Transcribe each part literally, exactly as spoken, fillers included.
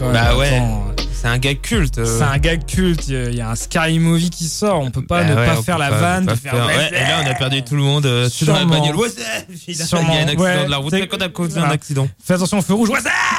quand même. Bah ouais. Attends, c'est un gag culte. Euh... C'est un gag culte. Il y a un Scary Movie qui sort. On peut pas bah ne ouais, pas faire la pas, vanne. Pas de faire faire... Ouais, et là, on a perdu tout le monde. Euh, dans la bagnole. Ouais, il y a un accident ouais, de la route. C'est quand on a causé un accident. Fais attention au feu rouge. Ouais,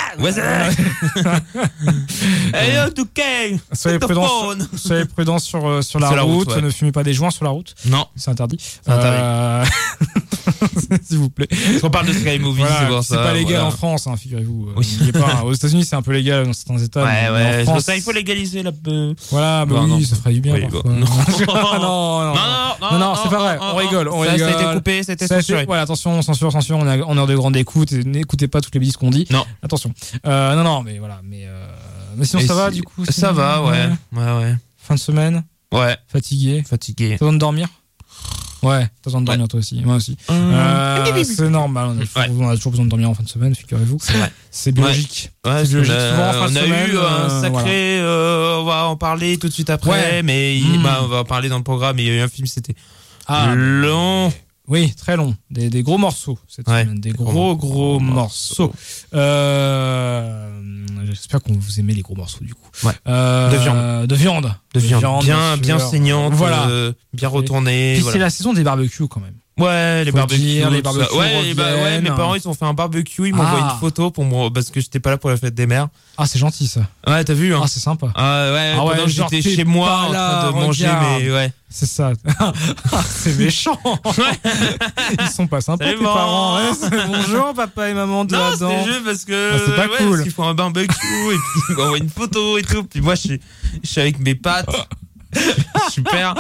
Hey, ok. Soyez prudents. Soyez prudents sur sur la, sur la route. route ouais. Ne fumez pas des joints sur la route. Non, c'est interdit. C'est interdit. Euh... S'il vous plaît. Parce qu'on parle de Sky Movie, voilà, c'est pour c'est ça. pas légal voilà. En France, hein, figurez-vous. Oui. Il est pas, aux États-Unis, c'est un peu légal dans certains États. Ouais, ouais. En France, ça, il faut légaliser la. Voilà, bah non, oui, non. ça ferait du bien. Oui, parfois. bah, non. non, non, non, non, non, non, c'est pas vrai. On rigole, on ça, rigole. Ça a été coupé, ça a été censuré. Voilà, attention, censure, censure. On est en heure de grande écoute. N'écoutez pas toutes les bêtises qu'on dit. Non. Attention. Euh, non, non, mais voilà, mais euh, mais sinon Et ça si... va du coup. Ça va, ouais, ouais, ouais. Fin de semaine. Ouais. Fatigué. Fatigué. T'as besoin de dormir? Ouais, t'as besoin de dormir ouais. Toi aussi, moi aussi. Mmh. Euh, c'est normal, on a, ouais. on a toujours besoin de dormir en fin de semaine, figurez-vous. C'est vrai. C'est biologique. Ouais, c'est biologique. On a, Souvent en fin on de a semaine, eu un sacré, voilà. euh, on va en parler tout de suite après, ouais. mais mmh. bah, on va en parler dans le programme. Il y a eu un film, c'était ah, long. Oui, très long. Des, des gros morceaux cette ouais. semaine. Des gros, gros, gros morceaux. Euh, j'espère qu'on vous aimez les gros morceaux du coup. Ouais. Euh, de viande. De viande. De viande. viande bien, bien saignante. Voilà. Euh, bien retournée. Puis voilà. c'est la saison des barbecues quand même. Ouais, les barbecues. Dire, les barbecues. Ouais, bah, ouais, mes parents ils ont fait un barbecue, ils m'ont ah. envoyé une photo pour moi parce que j'étais pas là pour la fête des mères. Ah, c'est gentil ça. Ouais, t'as vu hein. Ah, c'est sympa. Ah ouais, ah, ouais pendant que j'étais chez moi en train de manger mais ouais. C'est ça. C'est méchant. Ils sont pas sympas tes bon. Parents. Ouais, bonjour papa et maman de là-dedans. Non, c'est juste parce que ah, c'est pas ouais, cool. Parce qu'ils font un barbecue et puis ils m'envoient une photo et tout. Puis moi je suis je suis avec mes pattes. Super.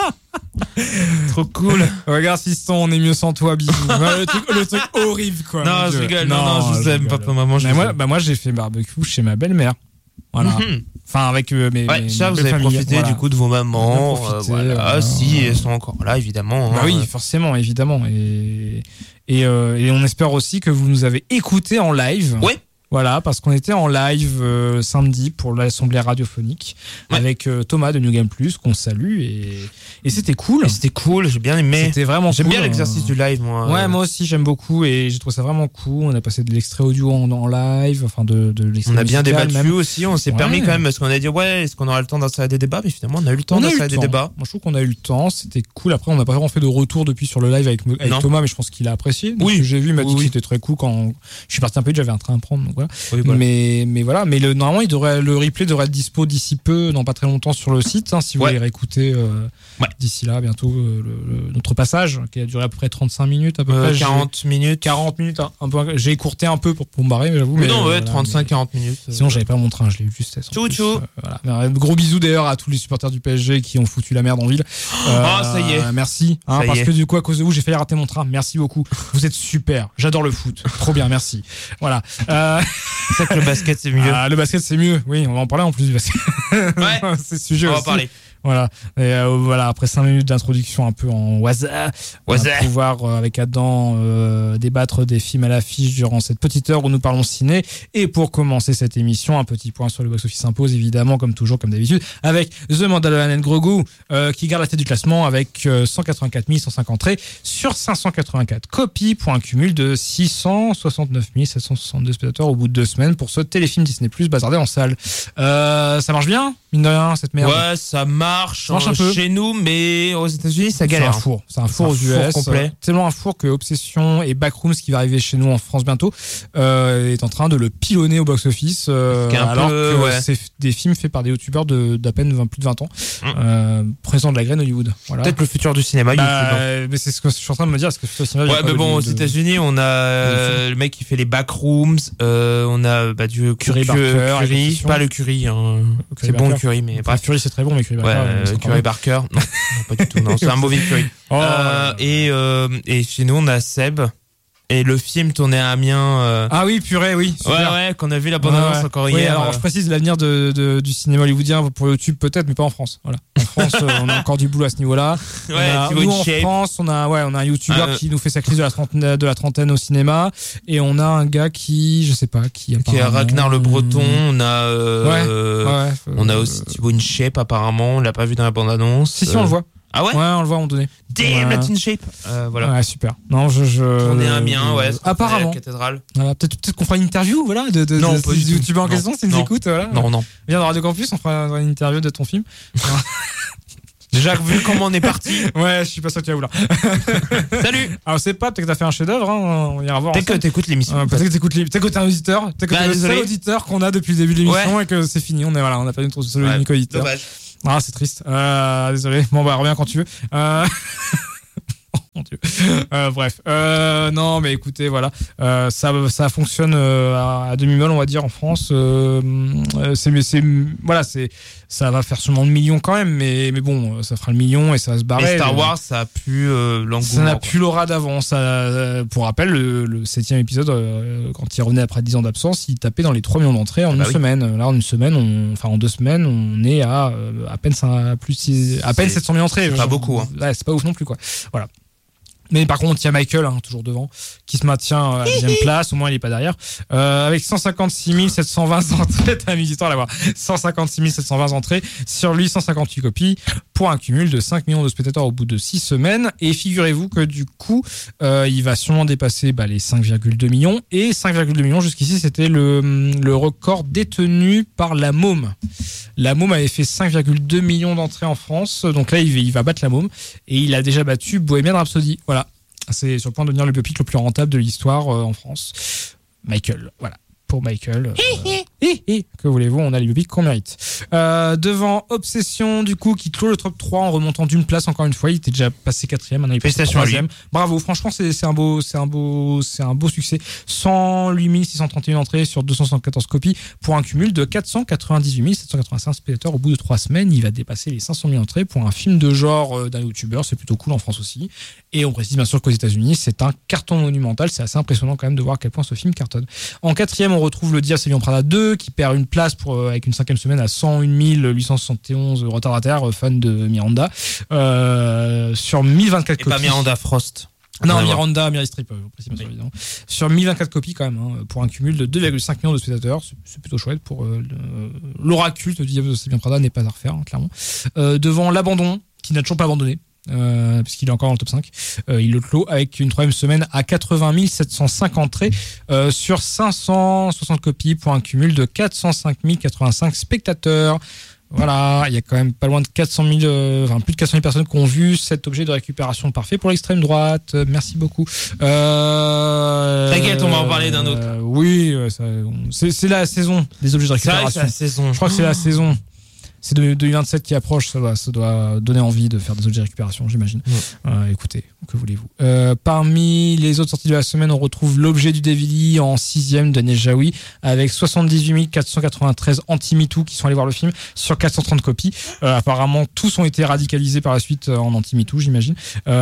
Trop cool. Regarde fiston, on est mieux sans toi, bisous. le, truc, le truc horrible quoi. Non, je rigole. Non, non, je vous aime, papa, maman. Je moi, bah moi, j'ai fait barbecue chez ma belle-mère. Voilà. Mm-hmm. Enfin, avec euh, mes. Ouais, mes, ça, mes vous avez familles. profité voilà. du coup de vos mamans. Profité, euh, voilà. voilà. Ah, si, elles sont encore là, évidemment. Bah hein. oui, forcément, évidemment. Et, et, euh, et on espère aussi que vous nous avez écoutés en live. Ouais. Voilà, parce qu'on était en live euh, samedi pour l'assemblée radiophonique ouais. avec euh, Thomas de New Game Plus, qu'on salue, et, et c'était cool. Et c'était cool, j'ai bien aimé. C'était vraiment J'aime cool. bien l'exercice euh... du live, moi. Ouais, moi aussi, j'aime beaucoup, et j'ai trouvé ça vraiment cool. On a passé de l'extrait audio en, en live, enfin de, de l'extrait On a bien musical, débattu même. aussi, on s'est ouais. permis quand même, parce qu'on a dit, ouais, est-ce qu'on aura le temps d'installer des débats? Mais finalement, on a eu le temps d'installer des débats. Moi, je trouve qu'on a eu le temps, c'était cool. Après, on n'a pas vraiment fait de retour depuis sur le live avec, avec Thomas, mais je pense qu'il a apprécié. Oui. J'ai vu, il m'a oui, dit oui. que c'était très cool quand je suis parti un peu, j'avais un train à prendre, donc voilà. Oui, voilà. Mais Mais, mais voilà, mais le, normalement, il devrait, le replay devrait être dispo d'ici peu, dans pas très longtemps sur le site, hein, si vous ouais. voulez réécouter euh, ouais. d'ici là, bientôt, euh, le, le, notre passage, qui a duré à peu près trente-cinq minutes, à peu euh, près. quarante minutes. quarante minutes, hein, un peu, j'ai écourté un peu pour, pour me barrer, mais j'avoue. Mais, mais non, ouais, voilà, trente-cinq quarante minutes. Sinon, j'avais pas mon train, je l'ai eu juste. Tchou, tchou. Euh, voilà. Mais, gros bisous d'ailleurs à tous les supporters du P S G qui ont foutu la merde en ville. Ah, euh, ça y est. Merci, hein, parce que du coup, à cause de vous, j'ai failli rater mon train. Merci beaucoup. Vous êtes super. J'adore le foot. Trop bien, merci. Voilà. Euh... C'est ça que le basket, c'est mieux. Ah, le basket, c'est mieux. Oui, on va en parler en plus du basket. Ouais. C'est ce sujet on va aussi. en parler. Voilà. Et euh, voilà, après cinq minutes d'introduction un peu en waza, on va pouvoir euh, avec Adam euh, débattre des films à l'affiche durant cette petite heure où nous parlons ciné. Et pour commencer cette émission, un petit point sur le box-office impose, évidemment, comme toujours, comme d'habitude, avec The Mandalorian and Grogu euh, qui garde la tête du classement avec euh, cent quatre-vingt-quatre mille cent cinq entrées sur cinq cent quatre-vingt-quatre copies pour un cumul de six cent soixante-neuf mille sept cent soixante-deux spectateurs au bout de deux semaines pour ce téléfilm Disney plus, bazardé en salle. Euh, ça marche bien, mine de rien, cette merde. Ouais, ça marche. marche, marche un peu chez nous, mais aux États-Unis ça galère. C'est un four, c'est un four aux U S complet. Tellement un four que Obsession et Backrooms, qui va arriver chez nous en France bientôt, euh, est en train de le pilonner au box-office, euh, alors peu, que ouais. c'est des films faits par des youtubeurs de d'à peine vingt, plus de vingt ans, mmh. euh, présents de la graine Hollywood. Voilà. Peut-être le futur du cinéma. Bah, YouTube, hein. Mais c'est ce que je suis en train de me dire. Est-ce que le futur du cinéma? Ouais, mais bon, aux de... États-Unis, on a euh, le mec qui fait les Backrooms, euh, on a bah, du Curry Barker, Curry, pas le Curry, hein. C'est bon le Curry, mais bref. Curry c'est très bon, mais Curry Barker. Ouais, euh, Curry Barker. Non, non, pas du tout. Non, c'est un mauvais Curry. Oh, euh, ouais. et, euh, et chez nous, on a Seb. Et le film tourné à Amiens. Euh... Ah oui, purée, oui. Super. Ouais, ouais, qu'on a vu la bande-annonce ouais, ouais. encore oui, hier. Alors, euh... je précise l'avenir de, de, du cinéma hollywoodien pour YouTube peut-être, mais pas en France. Voilà. En France, euh, on a encore du boulot à ce niveau-là. Ouais, a, nous, en shape. France, on a, ouais, on a un YouTuber euh... qui nous fait sa crise de la trentaine, de la trentaine au cinéma, et on a un gars qui, je sais pas, qui. Qui est Ragnar le Breton. On a, euh, ouais, ouais, on a aussi Thibaut InShape apparemment. On l'a pas vu dans la bande-annonce. Si, si, on le voit. Ah ouais? Ouais, on le voit à un moment donné. Damn, ouais. Latin Shape. Euh, voilà. Ouais, super. Non, je. je on est à Amiens, ouais. Apparemment. La cathédrale. Voilà, peut-être, peut-être qu'on fera une interview, voilà, de, de, non, de, pas de, du du tout. youtubeur en non. question, s'ils nous non. écoutent, voilà. Non, non. Viens dans Radio Campus, on fera une interview de ton film. Déjà, vu comment on est parti. Ouais, je suis pas sûr que tu vas vouloir. Salut! Alors, c'est pas, peut-être que t'as fait un chef-d'œuvre, hein, on ira voir. Peut-être que t'écoutes l'émission. Euh, peut-être que t'écoutes, les... peut-être que t'es un auditeur, peut-être que bah, t'es le seul auditeur qu'on a depuis le début de l'émission ouais. et que c'est fini, on est, voilà, on a perdu notre seul ouais, unique auditeur. Dommage. Ah, c'est triste. Euh, désolé. Bon, bah, reviens quand tu veux. Euh... Mon Dieu. Euh, bref, euh, non, mais écoutez, voilà, euh, ça, ça fonctionne euh, à, à demi-molle, on va dire, en France. Euh, c'est, c'est, voilà, c'est, ça va faire seulement le million quand même, mais, mais bon, ça fera le million et ça va se barrer. Et Star Wars, ça a pu euh, l'engouement. Ça n'a plus l'aura d'avant. Ça, pour rappel, le, le septième épisode, euh, quand il revenait après dix ans d'absence, il tapait dans les trois millions d'entrées en ah bah une oui. semaine. Là, en une semaine, on, enfin en deux semaines, on est à euh, à peine ça, plus, à peine sept cent mille entrées. C'est pas beaucoup. Hein. Ouais, c'est pas ouf non plus, quoi. Voilà. Mais par contre, il y a Michael, hein, toujours devant, qui se maintient à la deuxième place. Au moins, il est pas derrière. Euh, avec cent cinquante-six mille sept cent vingt entrées. T'as mis du temps à l'avoir. cent cinquante-six mille sept cent vingt entrées. Sur lui, cent cinquante-huit copies. Pour un cumul de cinq millions de spectateurs au bout de six semaines. Et figurez-vous que du coup, euh, il va sûrement dépasser bah, les cinq virgule deux millions. Et cinq virgule deux millions, jusqu'ici, c'était le, le record détenu par La Môme. La Môme avait fait cinq virgule deux millions d'entrées en France. Donc là, il va, il va battre La Môme. Et il a déjà battu Bohemian Rhapsody. Voilà. C'est sur le point de devenir le biopic le plus rentable de l'histoire euh, en France. Michael, voilà. Pour Michael. Euh, et, et, que voulez-vous, on a les biopics qu'on mérite. Euh, devant Obsession, du coup, qui clôt le top trois en remontant d'une place encore une fois. Il était déjà passé quatrième, maintenant il passe troisième. Bravo, franchement, c'est, c'est un beau, c'est un beau, c'est un beau succès. cent huit mille six cent trente et un entrées sur deux cent soixante-quatorze copies pour un cumul de quatre cent quatre-vingt-dix-huit mille sept cent quatre-vingt-cinq spectateurs au bout de trois semaines. Il va dépasser les cinq cent mille entrées pour un film de genre euh, d'un youtubeur. C'est plutôt cool en France aussi. Et on précise bien sûr qu'aux États-Unis, c'est un carton monumental. C'est assez impressionnant quand même de voir à quel point ce film cartonne. En quatrième, on retrouve le Diaz et Lion Prada deux qui perd une place pour, euh, avec une cinquième semaine à cent un mille huit cent soixante et onze retardataires euh, fans de Miranda euh, sur mille vingt-quatre et copies. Pas Miranda Frost. Non, Miranda, Mary Streep, euh, précisément, oui. Évidemment. Sur mille vingt-quatre copies quand même, hein, pour un cumul de deux virgule cinq millions de spectateurs. C'est, c'est plutôt chouette pour euh, l'oracle de Diaz et Lion Prada n'est pas à refaire, hein, clairement. Euh, devant L'Abandon, qui n'a toujours pas abandonné. Euh, puisqu'il est encore dans le top cinq. Euh, il le clôt avec une troisième semaine à quatre-vingt mille sept cent cinq entrées euh, sur cinq cent soixante copies pour un cumul de quatre cent cinq mille quatre-vingt-cinq spectateurs. Voilà, il y a quand même pas loin de quatre cent mille, euh, enfin plus de quatre cent mille personnes qui ont vu cet objet de récupération parfait pour l'extrême droite. Euh, merci beaucoup. Euh, T'inquiète, on va en parler d'un autre. Euh, oui, ça, c'est, c'est la saison des objets de récupération. C'est, vrai que c'est la saison. Je crois que c'est la saison. C'est deux mille vingt-sept qui approche, ça doit, ça doit donner envie de faire des objets de récupération, j'imagine. Ouais. Euh, écoutez, que voulez-vous. Euh, parmi les autres sorties de la semaine, on retrouve l'objet du Devili en sixième, Daniel Jaoui, avec soixante-dix-huit mille quatre cent quatre-vingt-treize anti-MeToo qui sont allés voir le film sur quatre cent trente copies. Euh, apparemment, tous ont été radicalisés par la suite en anti-MeToo, j'imagine.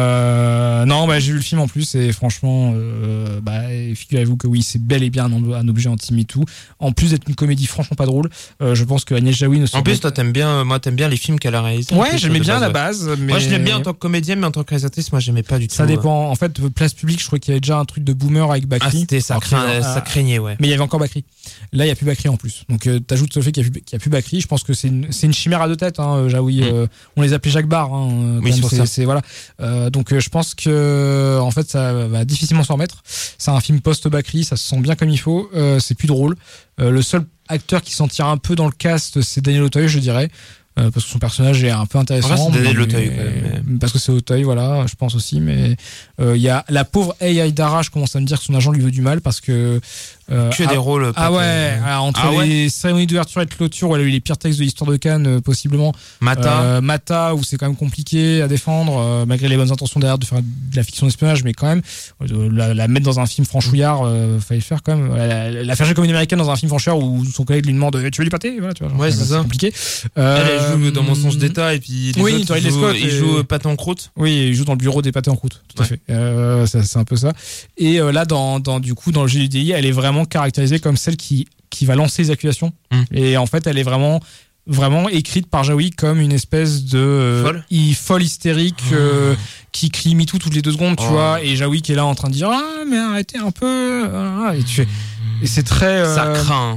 Euh, non, bah, j'ai vu le film en plus et franchement, euh, bah, figurez-vous que oui, c'est bel et bien un, un objet anti-MeToo. En plus d'être une comédie franchement pas drôle, euh, je pense que Agnès Jaoui ne se En plus, toi, t'aimes bien, moi, t'aimes bien les films qu'elle a réalisés. Ouais, j'aimais bien la base. Mais... Moi, je l'aime bien en tant que comédienne, mais en tant que réalisatrice, moi, j'aimais pas du tout. Ça dépend. En fait, Place Publique, je crois qu'il y avait déjà un truc de boomer avec Bakri. Ah, c'était ça, craint, euh, ça craignait, ouais. Mais il y avait encore Bakri. Là, il y a plus Bakri en plus. Donc, euh, t'ajoutes le fait qu'il y a plus, qu'il y a plus Bakri. Je pense que c'est une, c'est une chimère à deux têtes, hein, Jaoui. Mm. Euh, on les appelait Jacques Barre, hein. Oui, c'est, c'est, c'est voilà. Euh, donc, euh, je pense que, en fait, ça va difficilement s'en remettre. C'est un film post-Bakri, ça se sent bien comme il faut. Euh, c'est plus drôle. Euh, le seul acteur qui s'en tire un peu dans le cast, c'est Daniel Auteuil, je dirais. Euh, parce que son personnage est un peu intéressant. En fait, c'est Daniel Auteuil, mais... parce que c'est Auteuil, voilà, je pense aussi. Mais il euh, y a la pauvre Hey Aïdara, je commence à me dire que son agent lui veut du mal parce que euh, que ah, des rôles. Ah ouais, euh... entre ah ouais. les cérémonies d'ouverture et de clôture où elle a eu les pires textes de l'histoire de Cannes, euh, possiblement. Mata, euh, Mata, où c'est quand même compliqué à défendre, euh, malgré les bonnes intentions derrière de faire de la fiction d'espionnage, mais quand même euh, la, la mettre dans un film franchouillard, euh, fallait le faire quand même. La, la, la faire jouer comme une américaine dans un film franchouillard où son collègue lui demande tu veux du pâté, voilà, tu vois. Genre, ouais, c'est, c'est ça. Compliqué. Euh, elle joue dans Mensonge d'État et puis les oui, autres, il joue, il joue pâté en croûte. Oui, il joue dans le bureau des pâtés en croûte, tout ouais. à fait. Euh, ça, c'est un peu ça. Et euh, là, dans, dans du coup, dans le G D I, elle est vraiment caractérisée comme celle qui qui va lancer les accusations. Mmh. Et en fait, elle est vraiment vraiment écrite par Jaoui comme une espèce de euh, folle, y, folle hystérique mmh. euh, qui crie MeToo toutes les deux secondes, tu oh. vois. Et Jaoui qui est là en train de dire ah mais arrêtez un peu. Ah, et tu fais et c'est très. Euh, ça craint.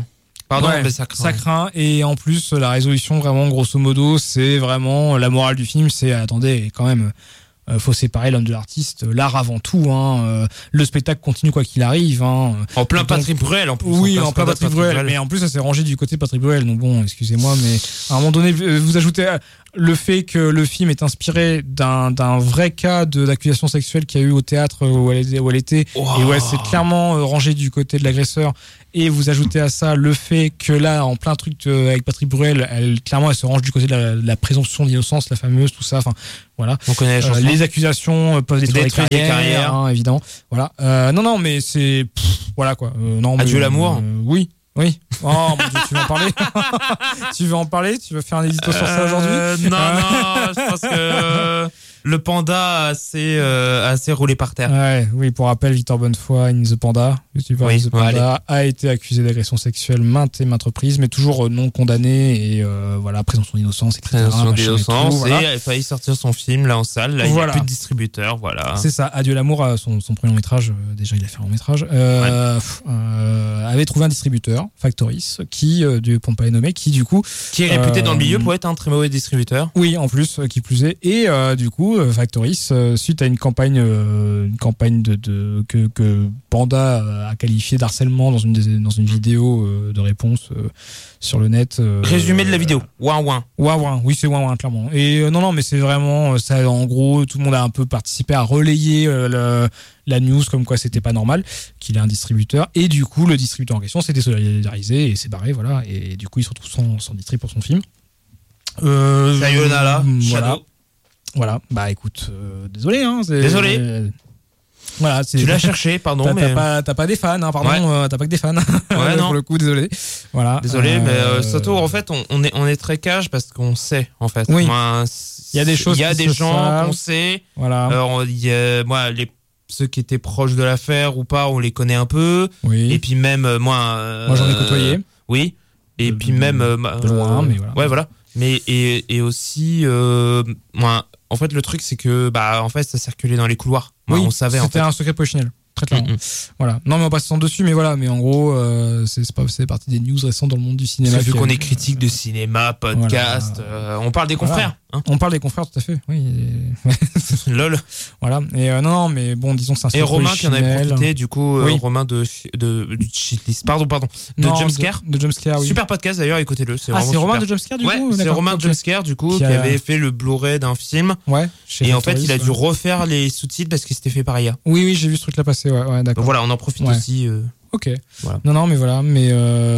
Pardon, ouais, mais ça craint. Ça craint. Et en plus, la résolution, vraiment, grosso modo, c'est vraiment la morale du film. C'est, attendez, quand même, euh, faut séparer l'homme de l'artiste. L'art avant tout. Hein, euh, le spectacle continue quoi qu'il arrive. Hein. En plein Patrick Bruel, en plus. Oui, en, en plein Patrick Bruel. Mais en plus, ça s'est rangé du côté Patrick Bruel. Donc bon, excusez-moi, mais à un moment donné, vous ajoutez le fait que le film est inspiré d'un, d'un vrai cas de, d'accusation sexuelle qu'il y a eu au théâtre où elle, où elle était. Wow. Et ouais, c'est clairement rangé du côté de l'agresseur. Et vous ajoutez à ça le fait que là, en plein truc de, avec Patrick Bruel, elle, clairement, elle se range du côté de la, de la présomption d'innocence, la fameuse, tout ça. Enfin, voilà. On connaît les, euh, les accusations peuvent détruire les carrières, des carrières. Hein, évidemment. Voilà. Euh, non, non, mais c'est, pff, voilà quoi. Euh, non, Adieu mais, l'amour. Euh, oui. Oui. Oh mon Dieu, tu veux en parler? Tu veux en parler? Tu veux faire un édito sur ça aujourd'hui? euh, Non, non, je pense que le panda a assez, euh, assez roulé par terre. Ouais, oui, pour rappel, Victor Bonnefoy, in The Panda, YouTuber oui, in The Panda, ouais, a été accusé d'agression sexuelle maintes et maintes reprises, mais toujours non condamné et euh, voilà, présomption d'innocence, et cetera. Présomption d'innocence, et, voilà. Et il a failli sortir son film là en salle, là, voilà. Il n'y a plus de distributeur, voilà. C'est ça, Adieu l'amour, son, son premier long métrage, euh, déjà il a fait un long métrage, euh, ouais. euh, avait trouvé un distributeur, Factoris, qui, euh, du pour ne pas les nommer, qui du coup... Qui est réputé euh, dans le milieu pour être un très mauvais distributeur. Oui, en plus, euh, qui plus est, et euh, du coup, Factoris, euh, suite à une campagne, euh, une campagne de, de que, que Panda a qualifié d'harcèlement dans une dans une vidéo euh, de réponse euh, sur le net. Euh, Résumé de la vidéo. Ouin ouin. Ouin ouin. Oui, c'est ouin ouin clairement. Et euh, non non, mais c'est vraiment ça. En gros, tout le monde a un peu participé à relayer euh, le, la news comme quoi c'était pas normal qu'il ait un distributeur. Et du coup, le distributeur en question s'était solidarisé et s'est barré, voilà. Et du coup, il se retrouve sans sans distrib pour son film. Euh, Sayonara. Voilà. Shadow. Voilà, bah écoute, euh, désolé. Hein, c'est, désolé. Euh, voilà, c'est, tu l'as cherché, pardon. T'as, mais... t'as, pas, t'as pas des fans, hein, pardon, ouais. euh, t'as pas que des fans. Ouais, non. Pour le coup, désolé. Voilà. Désolé, euh, mais euh, Sato, en fait, on, on, est, on est très cash parce qu'on sait, en fait. Oui. Moi, il y a des choses. Il y a des gens savent. qu'on sait. Voilà. Alors, il y a, moi, les, ceux qui étaient proches de l'affaire ou pas, on les connaît un peu. Oui. Et puis même, euh, moi. Euh, moi, j'en ai côtoyé. Oui. Et de, puis même. Euh, de loin, mais voilà. Ouais, voilà. Mais, et, et aussi, euh, moi. En fait, le truc, c'est que, bah, en fait, ça circulait dans les couloirs. Moi, oui, on savait. C'était en fait. un secret polichinelle, très clairement. Mm-hmm. Voilà. Non, mais on passe sans dessus, mais voilà. Mais en gros, euh, c'est, c'est pas, c'est partie des news récentes dans le monde du cinéma. Vu qu'on est critique de cinéma, podcast, voilà. euh, on parle des confrères. Voilà. Hein. On parle des confrères, tout à fait. Oui. Lol. Voilà. Et euh, non, non, mais bon, disons que c'est un Et Romain qui en avait profité, du coup, oui. euh, Romain de, de, de Shitlist. Pardon, pardon. De non, Jumpscare. De, de Jumpscare, oui. Super podcast d'ailleurs, écoutez-le. C'est ah, c'est Romain super. de Jumpscare, du ouais, coup? C'est Romain de Jumpscare, du coup, qui, a... qui avait fait le Blu-ray d'un film. Ouais. Et en fait, il a dû refaire les sous-titres parce qu'il s'était fait par I A. Oui, oui, j'ai vu ce truc-là passer, ouais, ouais, d'accord. Donc voilà, on en profite ouais. aussi. Euh... Ok. Voilà. Non, non, mais voilà, mais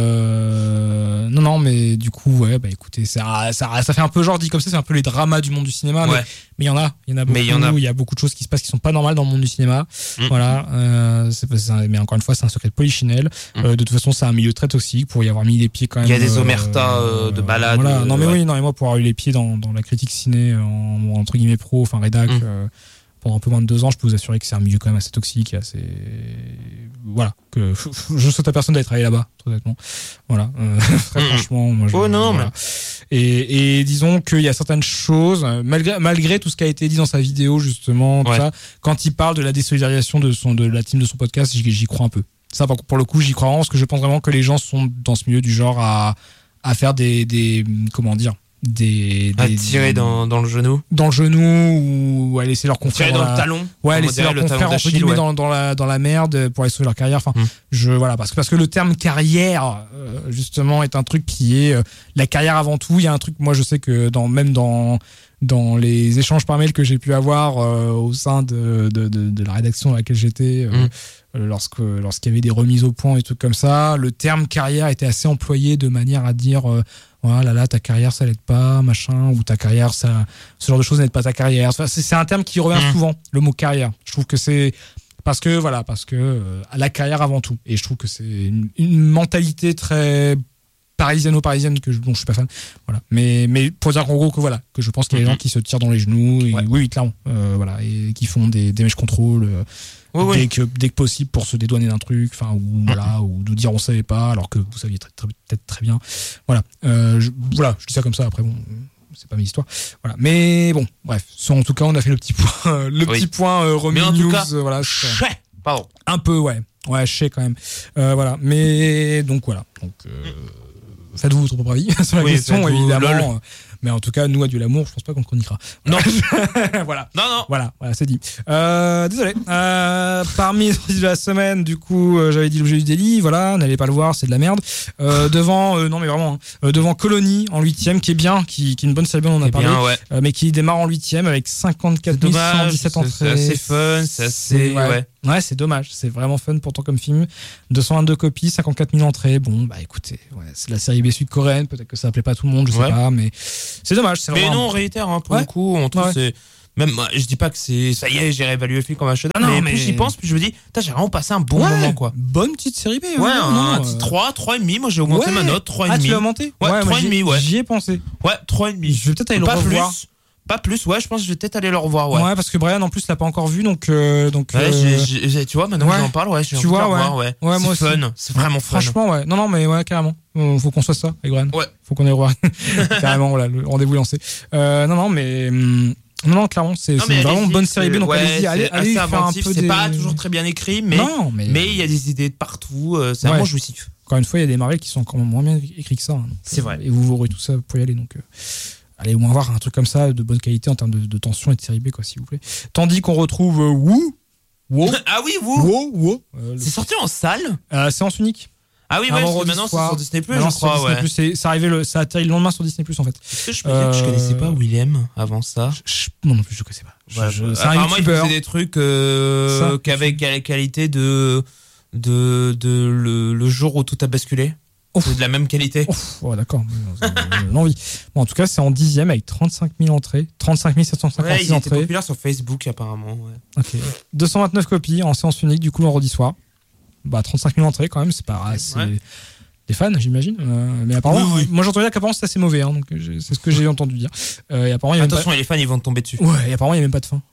euh... non, non, mais du coup, ouais, bah écoutez, ça, ça, ça fait un peu genre dit comme ça, c'est un peu les dramas du monde du cinéma, ouais. mais il y en a, il y en a beaucoup. Il y, en a... y a beaucoup de choses qui se passent qui sont pas normales dans le monde du cinéma. Mmh. Voilà. Euh, c'est, c'est un, mais encore une fois, c'est un secret de polichinelle. Mmh. Euh, de toute façon, c'est un milieu très toxique pour y avoir mis les pieds quand même. Il y a des omertas euh, de balades. Voilà. Non, mais ouais. oui, non, et moi, pour avoir eu les pieds dans, dans la critique ciné en, entre guillemets pro, enfin rédac. Mmh. Euh, pendant un peu moins de deux ans, je peux vous assurer que c'est un milieu quand même assez toxique et assez... Voilà, que je souhaite à personne d'aller travailler là-bas, très honnêtement. Voilà, euh, très mmh. franchement, moi je... Oh non, voilà. mais... Et, et disons qu'il y a certaines choses, malgré, malgré tout ce qui a été dit dans sa vidéo, justement, tout ouais. ça, quand il parle de la désolidarisation de, son, de la team de son podcast, j'y, j'y crois un peu. Ça, pour le coup, j'y crois vraiment, parce que je pense vraiment que les gens sont dans ce milieu du genre à, à faire des, des... Comment dire Des, à des, tirer dans, dans le genou dans le genou ou à laisser leur confrère tirer dans la... le talon ouais à laisser leur confrère entre guillemets ouais. dans, dans, la, dans la merde pour aller sauver leur carrière enfin, mmh. je, voilà, parce, que, parce que le terme carrière euh, justement est un truc qui est euh, la carrière avant tout. Il y a un truc, moi je sais que dans, même dans, dans les échanges par mail que j'ai pu avoir euh, au sein de, de, de, de la rédaction à laquelle j'étais euh, mmh. Lorsque, lorsqu'il y avait des remises au point et trucs comme ça, le terme carrière était assez employé de manière à dire euh, voilà, là, là, ta carrière ça n'aide pas, machin, ou ta carrière, ça, ce genre de choses n'aide pas ta carrière. Enfin, c'est, c'est un terme qui revient mmh. souvent, le mot carrière. Je trouve que c'est parce que, voilà, parce que euh, la carrière avant tout. Et je trouve que c'est une, une mentalité très parisiano-parisienne que je, dont je suis pas fan. Voilà. Mais, mais pour dire qu'en gros, que voilà, que je pense qu'il y a des mmh. gens qui se tirent dans les genoux, et, ouais. oui, oui, clairement, euh, voilà, et qui font des, des mèches contrôle. Euh, Oui, dès, oui. que, dès que possible pour se dédouaner d'un truc, enfin, ou mmh. voilà, ou de dire on savait pas alors que vous saviez très, très, peut-être très bien. Voilà, euh, je, voilà, je dis ça comme ça. Après bon, c'est pas mes histoires. Voilà, mais bon, bref. En tout cas, on a fait le petit point, le oui. petit point euh, remis mais en news. Tout cas, euh, voilà. Chais, pardon. Un peu, ouais. Ouais, je sais quand même. Euh, voilà. Mais donc voilà. Donc euh, faites-vous votre propre avis sur la oui, question, évidemment. Lol. Mais en tout cas, nous, Adieu l'amour, je pense pas qu'on chroniquera. Non. Voilà. Non, non. Voilà, voilà, c'est dit. Euh, désolé. Euh, parmi les sorties de la semaine, du coup, euh, j'avais dit l'objet du délit. Voilà, n'allez pas le voir, c'est de la merde. Euh, devant, euh, non mais vraiment, hein, euh, devant Colony en huitième, qui est bien, qui, qui est une bonne série, on en a parlé, bien, ouais. euh, mais qui démarre en huitième avec cinquante-quatre mille cent dix-sept entrées. C'est assez fun, c'est assez, ouais. ouais. Ouais, c'est dommage. C'est vraiment fun pourtant comme film. deux cent vingt-deux copies, cinquante-quatre mille entrées. Bon, bah écoutez, ouais, c'est la série B sud-coréenne. Peut-être que ça plaît pas à tout le monde, je sais ouais. pas, mais c'est dommage. C'est mais vraiment... non, on réitère, hein, pour ouais. le coup, on trouve ouais. c'est. Même, je dis pas que c'est. Ça y est, j'ai réévalué le film comme un chef-d'œuvre. Non, mais, mais plus j'y pense, plus je me dis, j'ai vraiment passé un bon ouais, moment, quoi. Bonne petite série B. Ouais, ouais un, non, un petit euh... trois, trois et demi. Moi, j'ai augmenté ouais. ma note, trois et demi. Ah, tu l'as augmenté? Ouais, trois et demi, ouais. J'y ai pensé. Ouais, trois et demi. Je vais peut-être aller le revoir. Plus. Pas plus, ouais, je pense que je vais peut-être aller le revoir, ouais. Ouais, parce que Brian, en plus, l'a pas encore vu, donc, euh, donc. Ouais, euh... j'ai, j'ai, tu vois, maintenant ouais. que j'en parle, ouais, je vais tu vois, le ouais. revoir, ouais. ouais moi c'est aussi. fun, c'est vraiment fun. Franchement, ouais. Non, non, mais ouais, carrément. Faut qu'on soit ça, avec Brian. Ouais. Faut qu'on aille le revoir. Carrément, voilà, le rendez-vous est lancé. Euh, non, non, mais, hum... non, non, clairement, c'est, non, c'est vraiment une bonne série B, donc ouais, allez-y, allez, allez faire inventif, un peu c'est des... pas toujours très bien écrit, mais, non, mais, mais il y a des idées de partout, euh, c'est ouais. vraiment jouissif. Encore une fois, il y a des Marvel qui sont encore moins bien écrits que ça. Hein, donc, c'est vrai. Et vous aurez tout ça pour y aller, donc, euh, allez au moins voir un truc comme ça, de bonne qualité en termes de, de tension et de série B, quoi, s'il vous plaît. Tandis qu'on retrouve euh, Woo. Woo. Ah oui, Woo. Woo, Woo. Euh, c'est le... sorti en salle euh, séance unique. Ah oui, ouais, parce que maintenant c'est sur Disney plus, je crois, ouais. Plus, c'est, ça arrivait le, ça a atterri le lendemain sur Disney plus, en fait. Est-ce que je peux euh... dire que je connaissais pas Willem avant ça? je, je, Non, non plus, je connaissais pas. Ouais, je, je, c'est apparemment, un il faisait des trucs, euh, ça, qu'avec la qualité de, de, de, le, le jour où tout a basculé. Ouf. C'est de la même qualité. Ouf. Ouais, d'accord. L'envie. Bon, en tout cas, c'est en dixième avec trente-cinq mille entrées. trente-cinq mille sept cent cinquante-six ouais, il entrées. était populaire sur Facebook, apparemment, ouais. Ok. deux cent vingt-neuf copies en séance unique, du coup, le vendredi soir. Bah, trente-cinq mille entrées, quand même, c'est pas, c'est ouais. des fans, j'imagine. Euh, mais apparemment, oui, oui. moi, j'entends dire qu'apparemment, c'est assez mauvais, hein, donc c'est ce que j'ai entendu dire. Euh, et apparemment, il y a Attention, pas... les fans, ils vont tomber dessus. Ouais, et apparemment, il n'y a même pas de fin.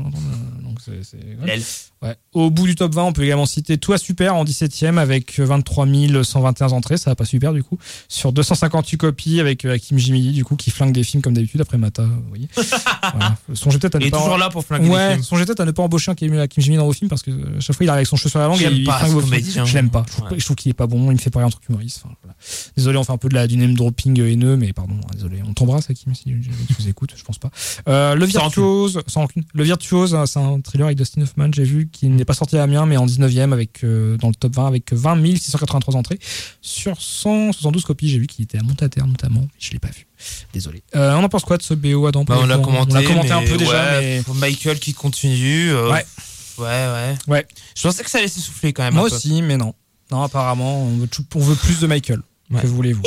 Donc c'est, c'est... Ouais. Ouais. Au bout du top vingt, on peut également citer Toi Super en dix-septième avec vingt-trois mille cent vingt et un entrées, ça va pas super du coup, sur deux cent cinquante-huit copies avec Hakim Jimili du coup qui flingue des films comme d'habitude après Mata, vous voyez. Voilà. Songez peut-être à ne il pas est toujours en... là pour flinguer ouais, des films. Songez peut-être à ne pas embaucher un Hakim Jimili dans vos films parce que à chaque fois il arrive avec son cheveu sur la langue et il flingue vos films. Je l'aime pas. Je trouve, ouais. je trouve qu'il est pas bon, il me fait pareil en tant qu'humoriste. Enfin, voilà. Désolé, on fait un peu de la du name dropping haineux, mais pardon, désolé. On t'embrasse Hakim si tu nous écoutes, je pense pas. Euh, le Virtuose, sans rancune. Le Virtuose, c'est un thriller avec Dustin Hoffman, j'ai vu, qui n'est pas sorti à Amiens, mais en dix-neuvième avec, euh, dans le top vingt avec vingt mille six cent quatre-vingt-trois entrées sur cent soixante-douze copies. J'ai vu qu'il était à Montaterre notamment, je l'ai pas vu. Désolé. Euh, on en pense quoi de ce B O Adam? Bah, on l'a commenté, on l'a commenté un peu déjà. Ouais, mais... Michael qui continue. Euh, ouais. Ouais, ouais. Ouais. Je pensais que ça allait s'essouffler quand même. Moi aussi, mais non. Non, apparemment, on veut, on veut plus de Michael. Ouais. Que voulez-vous?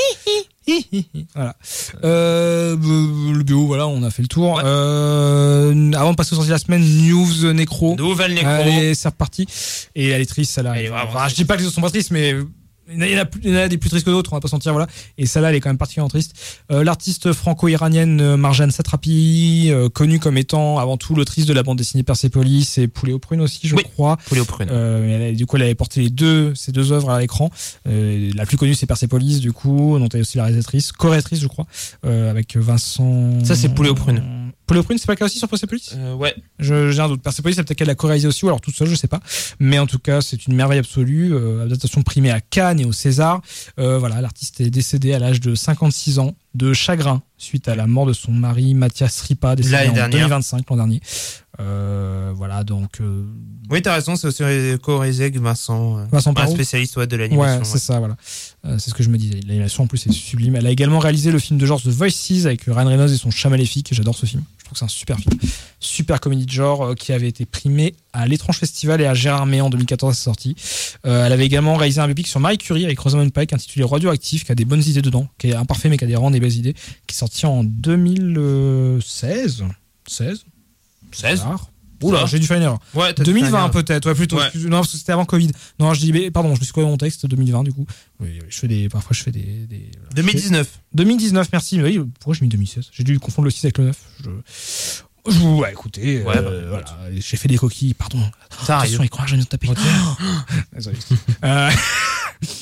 Voilà. Euh, le B O, voilà, on a fait le tour. Ouais. Euh, avant de passer aux sorties de la semaine, News Necro. Nouvelle Necro. Allez, c'est reparti. Et elle est triste, celle-là. Enfin, je dis pas que les autres sont pas tristes, mais il y en a, il y en a des plus tristes que d'autres, on va pas sentir, voilà. Et celle-là, elle est quand même particulièrement triste. Euh, l'artiste franco-iranienne Marjane Satrapi, euh, connue comme étant avant tout l'autrice de la bande dessinée Persepolis et Poulet aux prunes aussi, je oui, crois. Poulet aux prunes. Euh, elle, du coup, elle avait porté les deux, ces deux œuvres à l'écran. Euh, la plus connue, c'est Persepolis, du coup, dont elle est aussi la réalisatrice, co-réalisatrice, je crois, euh, avec Vincent. Ça, c'est Poulet aux prunes. Poulet aux prunes, c'est pas qu'elle aussi sur Persepolis? Euh, ouais. Je, j'ai un doute. Persepolis, c'est peut-être qu'elle a co-réalisé aussi, ou alors toute seule, je sais pas. Mais en tout cas, c'est une merveille absolue. Euh, adaptation primée à Cannes et au César. Euh, voilà, l'artiste est décédée à l'âge de cinquante-six ans de chagrin suite à la mort de son mari Mathias Ripa, décédé L'année en dernière. deux mille vingt-cinq, l'an dernier. Euh, voilà, donc. Euh... Oui, t'as raison, c'est aussi co-réalisé avec Vincent, euh, Vincent un spécialiste ouais, de l'animation. Ouais, c'est ouais. ça, voilà. Euh, c'est ce que je me disais. L'animation, en plus, est sublime. Elle a également réalisé le film de genre The Voices avec Ryan Reynolds et son chat maléfique. J'adore ce film. Je trouve que c'est un super film. Super comédie de genre euh, qui avait été primée à l'Étrange Festival et à Gérardmer en deux mille quatorze à sa sortie. Euh, elle avait également réalisé un biopic sur Marie Curie avec Rosamund Pike intitulé Radioactif, qui a des bonnes idées dedans, qui est imparfait mais qui a des, vraiment des belles idées, qui est sorti en deux mille seize. seize seize Oula, j'ai dû faire une erreur. Ouais, deux mille vingt peut-être, ouais, plutôt. Ouais. Non, parce que c'était avant Covid. Non, je dis, mais, pardon, je me suis quoi dans mon texte, deux mille vingt du coup. Oui, je fais des, parfois je fais des. des voilà. deux mille dix-neuf. deux mille dix-neuf, merci. Mais oui, pourquoi j'ai mis deux mille seize? J'ai dû confondre le six avec le neuf. Je. Je vous, ouais, écoutez, ouais, euh, bah, voilà, j'ai fait des coquilles, pardon. Ça Attention, arrive. il croit que je viens de taper. Okay. Désolé. euh,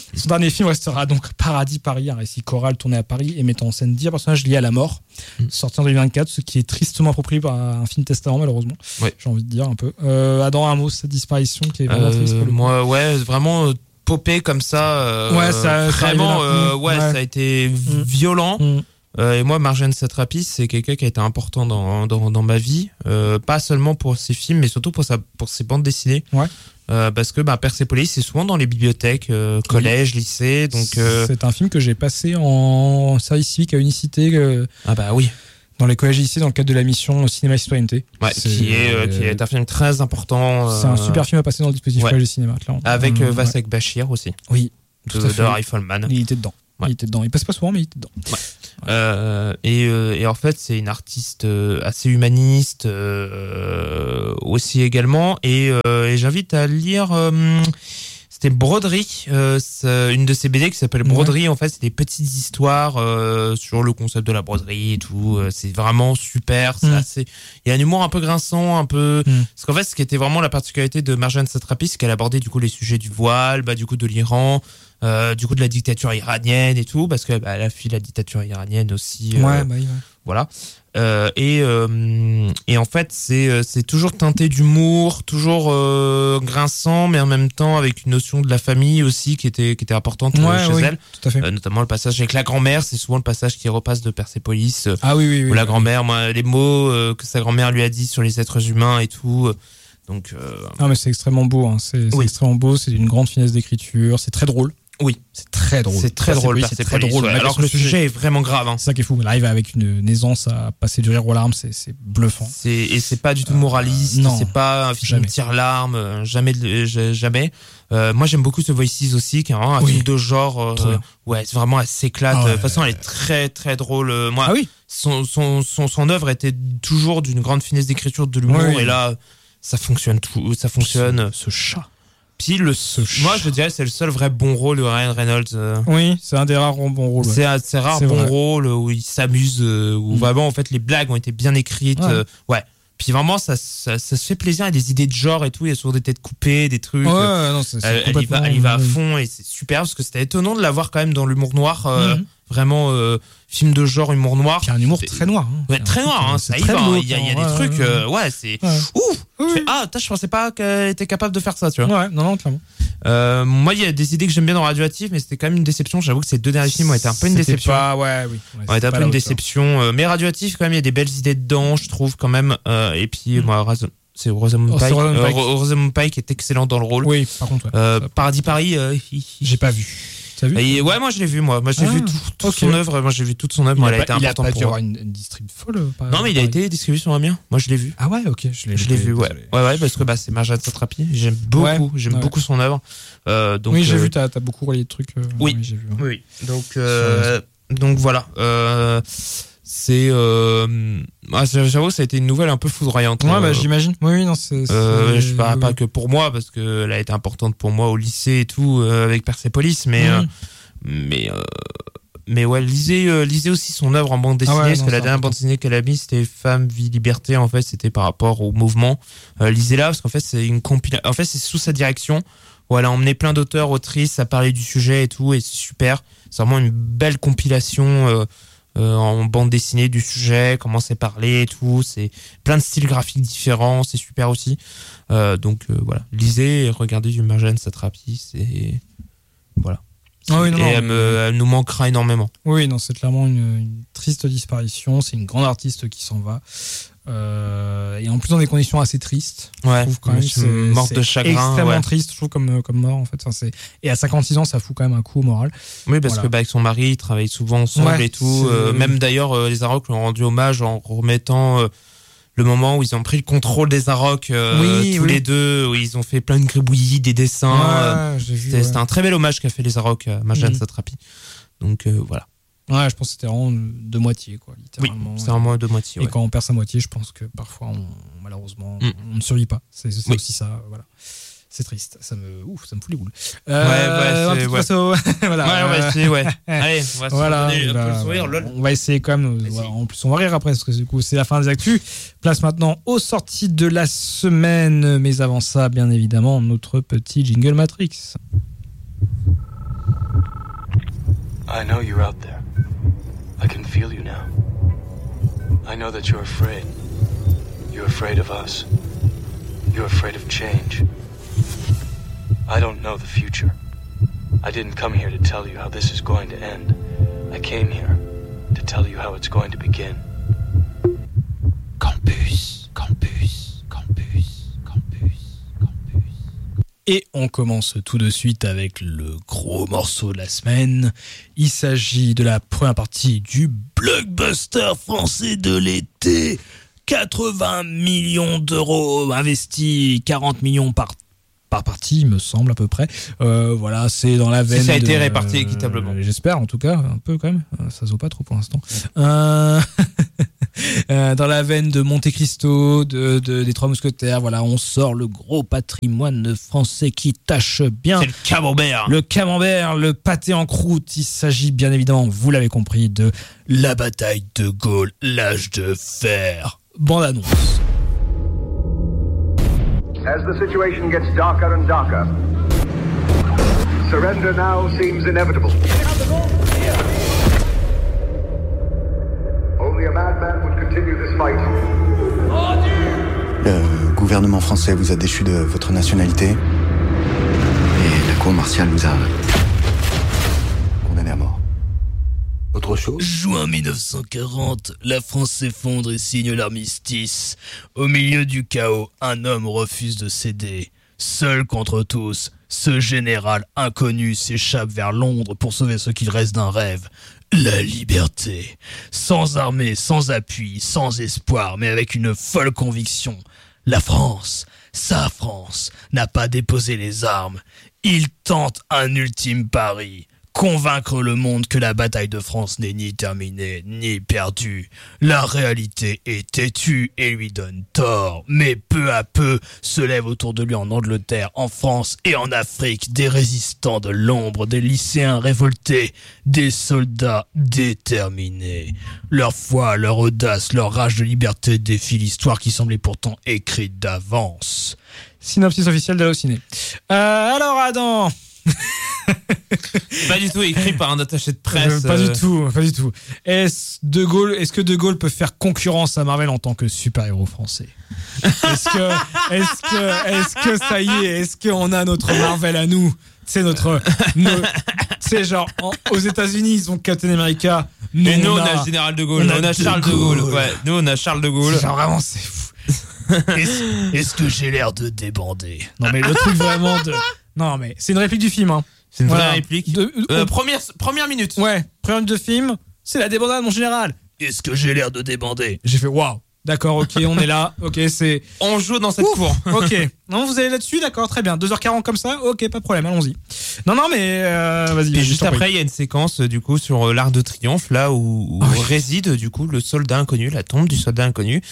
Son dernier film restera donc Paradis Paris, un récit choral tourné à Paris et mettant en scène dix personnages liés à la mort, mm. sorti en deux mille vingt-quatre, ce qui est tristement approprié par un film testament malheureusement. Ouais. J'ai envie de dire un peu. Euh, Adam, un mot, cette disparition qui est vraiment euh, triste pour le moi, ouais, vraiment popé comme ça. Euh, ouais, ça, vraiment, euh, ouais, ouais, ça a été mm. violent. Mm. Euh, et moi, Marjane Satrapi, c'est quelqu'un qui a été important dans dans, dans ma vie, euh, pas seulement pour ses films, mais surtout pour sa pour ses bandes dessinées. Ouais. Euh, parce que bah, Persépolis, c'est souvent dans les bibliothèques, euh, collèges, oui. lycées. Donc euh... c'est un film que j'ai passé en service civique à Unicité. Euh, ah bah oui. Dans les collèges et lycées, dans le cadre de la mission Cinéma et Citoyenneté. Ouais, c'est, qui est euh, qui est un film très important. C'est euh... un super film à passer dans le dispositif ouais. collège et cinéma. Clairement. Avec euh, Vasek ouais. Bachir aussi. Oui. De, de Harry Folman. Il était dedans. Ouais. Il était dedans. Il passe pas souvent, mais il était dedans. Ouais. Euh, et, euh, et en fait, c'est une artiste euh, assez humaniste euh, aussi également. Et, euh, et j'invite à lire. Euh, c'était Broderie, euh, c'est une de ses B D qui s'appelle Broderie. Ouais. En fait, c'est des petites histoires euh, sur le concept de la broderie et tout. Euh, c'est vraiment super. C'est mmh. assez. Il y a un humour un peu grinçant, un peu. Mmh. Parce qu'en fait, ce qui était vraiment la particularité de Marjane Satrapi, c'est qu'elle abordait du coup les sujets du voile, bah du coup de l'Iran. Euh, du coup de la dictature iranienne et tout parce que bah, elle a fui la dictature iranienne aussi euh, ouais, bah, ouais. voilà euh, et euh, et en fait c'est c'est toujours teinté d'humour, toujours euh, grinçant, mais en même temps avec une notion de la famille aussi qui était qui était importante ouais, chez oui, elle, tout à fait. Euh, notamment le passage avec la grand-mère, c'est souvent le passage qui repasse de Persépolis euh, ah oui oui, oui où la oui, grand-mère, moi les mots euh, que sa grand-mère lui a dit sur les êtres humains et tout euh, donc euh... non mais c'est extrêmement beau hein. c'est, c'est oui. extrêmement beau, c'est d'une grande finesse d'écriture, c'est très drôle. Oui, c'est très drôle. C'est très drôle, c'est très drôle. Ouais, alors que le sujet, sujet est vraiment grave. Hein. C'est ça qui est fou. Elle arrive avec une, une aisance à passer du rire aux larmes, c'est, c'est bluffant. C'est, et c'est pas du tout moraliste. Euh, non, c'est pas un film tire-larme, jamais, jamais. Euh, moi, j'aime beaucoup The Voices aussi, qui est vraiment un oui. film de genre. Euh, ouais, c'est vraiment, elle s'éclate. Ah ouais, de toute façon, elle est très, très drôle. Moi, ah oui. son, son, son, son œuvre était toujours d'une grande finesse d'écriture, de l'humour, oui. et là, ça fonctionne tout, ça fonctionne. Ce, ce chat. Puis le, moi je dirais c'est le seul vrai bon rôle de Ryan Reynolds. Euh. Oui, c'est un des rares bons rôles. Ouais. C'est un c'est rare c'est bon vrai. rôle où il s'amuse, euh, où mmh. vraiment en fait les blagues ont été bien écrites. Ouais. Euh, ouais. Puis vraiment ça, ça ça se fait plaisir, il y a des idées de genre et tout, il y a souvent des têtes coupées, des trucs. Ouais, euh, non, c'est, c'est elle, elle y va, elle y va à fond et c'est super parce que c'était étonnant de la voir quand même dans l'humour noir. Euh, mmh. Vraiment euh, film de genre humour noir. Qui a un humour très noir. Hein. Ouais, très noir. Hein, ça y va. Il y a, il y a des ouais, trucs. Ouais, euh, ouais c'est ouais. ouf. Oui. Tu fais, ah, je pensais pas qu'elle était capable de faire ça, tu vois. Ouais, non, non, clairement. Euh, moi, il y a des idées que j'aime bien dans Radioactif, mais c'était quand même une déception. J'avoue que ces deux derniers films ont été un peu une c'était déception. Pas, ouais, oui. Ouais, ont été un peu une déception. Euh, mais Radioactif, quand même, il y a des belles idées dedans, je trouve quand même. Euh, et puis, mm. moi, Raz- c'est Rosamund Pike. Oh, euh, Rosamund Pike est excellent dans le rôle. Oui, par contre. Ouais. Euh, Paradis Paris. Euh, j'ai pas vu. T'as vu et ouais, moi je l'ai vu, moi. Moi j'ai ah, vu tout, toute okay. son œuvre. Moi j'ai vu toute son œuvre. Elle a, a été importante pour moi. Il a pas dû avoir une, une distrib folle. Pas, non, mais il a été distribué sur Amiens. Moi je l'ai vu. Ah ouais, ok. Je l'ai, je l'ai vu, ouais. Ouais, ouais, parce que bah c'est Marjane Satrapi. J'aime beaucoup, ouais, j'aime ouais. beaucoup son œuvre. Euh, donc. Oui, j'ai euh... vu. T'as, t'as beaucoup relié de trucs. Euh, oui. oui, j'ai vu. Ouais. Oui. Donc, euh, donc voilà. Euh, c'est euh... ah, j'avoue ça a été une nouvelle un peu foudroyante. Ouais, euh, bah j'imagine. Oui, oui, non, c'est. c'est... Euh, je parle oui. pas que pour moi parce que elle a été importante pour moi au lycée et tout euh, avec Persépolis, mais. Mmh. Euh, Mais euh, mais ouais, lisez euh, lisez aussi son œuvre en bande dessinée ah ouais, parce non, que la dernière important. bande dessinée qu'elle a mise c'était Femme, vie, liberté, en fait c'était par rapport au mouvement. Euh, lisez-la parce qu'en fait c'est une compilation, en fait c'est sous sa direction où elle a emmené plein d'auteurs, autrices à parler du sujet et tout, et c'est super. C'est vraiment une belle compilation euh, euh, en bande dessinée du sujet, comment c'est parlé et tout, c'est plein de styles graphiques différents, c'est super aussi. Euh, donc euh, voilà, lisez et regardez du Marjane Satrapi, c'est voilà. Ah oui, non, et non, elle, me, elle nous manquera énormément. Oui, non, c'est clairement une, une triste disparition. C'est une grande artiste qui s'en va. Euh, et en plus dans des conditions assez tristes. Ouais, je trouve quand même c'est morte de chagrin. Extrêmement ouais. triste, je trouve, comme, comme mort en fait. Enfin, c'est... Et à cinquante-six ans, ça fout quand même un coup au moral. Oui, parce voilà. que bah, avec son mari, ils travaillent souvent ensemble ouais, et tout. Euh, même d'ailleurs, euh, les Arocs lui ont rendu hommage en remettant. Euh, le moment où ils ont pris le contrôle des Arocs euh, oui, tous oui. les deux, où ils ont fait plein de gribouillis, des dessins. Ouais, j'ai vu, c'était, ouais. c'était un très bel hommage qu'a fait les Arocs à Marjane mmh. Satrapi. Donc euh, voilà. Ouais, je pense que c'était vraiment de moitié, quoi, littéralement. Oui, c'est vraiment de moitié. Et ouais. quand on perd sa moitié, je pense que parfois, on, malheureusement, mmh. on ne survit pas. C'est, c'est oui. aussi ça, voilà. C'est triste, ça me, ouf, ça me fout les boules. Euh, ouais, ouais, c'est, ouais. Au... voilà. Ouais, on va essayer, ouais. Allez, on va voilà, se bah, un peu le sourire, lol. On va essayer quand même. Voilà. En plus, on va rire après, parce que du coup, c'est la fin des actus. Place maintenant aux sorties de la semaine. Mais avant ça, bien évidemment, notre petit jingle Matrix. I know you're out there. I can feel you now. I know that you're afraid. You're afraid of us. You're afraid of change. I don't know the future. I didn't come here to tell you how this is going to end. I came here to tell you how it's going to begin. Campus, campus, campus, campus, campus. Et on commence tout de suite avec le gros morceau de la semaine. Il s'agit de la première partie du blockbuster français de l'été. quatre-vingts millions d'euros investis, quarante millions par par partie, il me semble à peu près. Euh, voilà, c'est dans la veine. Si ça a été de, réparti équitablement. Euh, j'espère, en tout cas, un peu quand même. Ça se voit pas trop pour l'instant. Euh... euh, dans la veine de Monte Cristo, de, de des Trois Mousquetaires. Voilà, on sort le gros patrimoine français qui tâche bien. C'est le camembert. Le camembert, le pâté en croûte. Il s'agit bien évidemment, vous l'avez compris, de la bataille de Gaulle, l'âge de fer. Bande annonce. As the situation gets darker and darker, surrender now seems inevitable. Only a madman would continue this fight. Le gouvernement français vous a déchu de votre nationalité et la cour martiale vous a condamné à mort. Autre chose ? Juin mille neuf cent quarante, la France s'effondre et signe l'armistice. Au milieu du chaos, un homme refuse de céder. Seul contre tous, ce général inconnu s'échappe vers Londres pour sauver ce qu'il reste d'un rêve. La liberté. Sans armée, sans appui, sans espoir, mais avec une folle conviction. La France, sa France, n'a pas déposé les armes. Il tente un ultime pari. Convaincre le monde que la bataille de France n'est ni terminée, ni perdue. La réalité est têtue et lui donne tort. Mais peu à peu, se lèvent autour de lui en Angleterre, en France et en Afrique des résistants de l'ombre, des lycéens révoltés, des soldats déterminés. Leur foi, leur audace, leur rage de liberté défient l'histoire qui semblait pourtant écrite d'avance. Synopsis officielle d'Allociné. Euh, alors Adam... Pas du tout écrit par un attaché de presse. Euh, pas euh... du tout, pas du tout. Est-ce De Gaulle, est-ce que De Gaulle peut faire concurrence à Marvel en tant que super-héros français ? Est-ce que, est-ce que, est-ce que ça y est, est-ce qu'on a notre Marvel à nous ? C'est notre, nos, c'est genre en, aux États-Unis ils ont Captain America. Nous, Mais nous on a, on a Général de Gaulle, on a, on a Charles de Gaulle. de Gaulle. Ouais, nous on a Charles de Gaulle. Genre vraiment c'est fou. Est-ce, est-ce que j'ai l'air de débander ? Non mais le truc vraiment de. Non mais c'est une réplique du film hein. C'est une voilà. vraie réplique. De, euh, on... première, première minute. Ouais, première minute de film, c'est la débandade, mon général. Est-ce que j'ai l'air de débander ? J'ai fait waouh. D'accord, ok, on est là. Ok, c'est. On joue dans cette Ouf, cour. Ok. Non, vous allez là-dessus, d'accord, très bien. deux heures quarante comme ça, ok, pas de problème, allons-y. Non, non, mais euh, vas-y. Et juste après, il y a une séquence du coup sur euh, l'Arc de Triomphe, là où, où oh, oui. réside du coup le soldat inconnu, la tombe du soldat inconnu.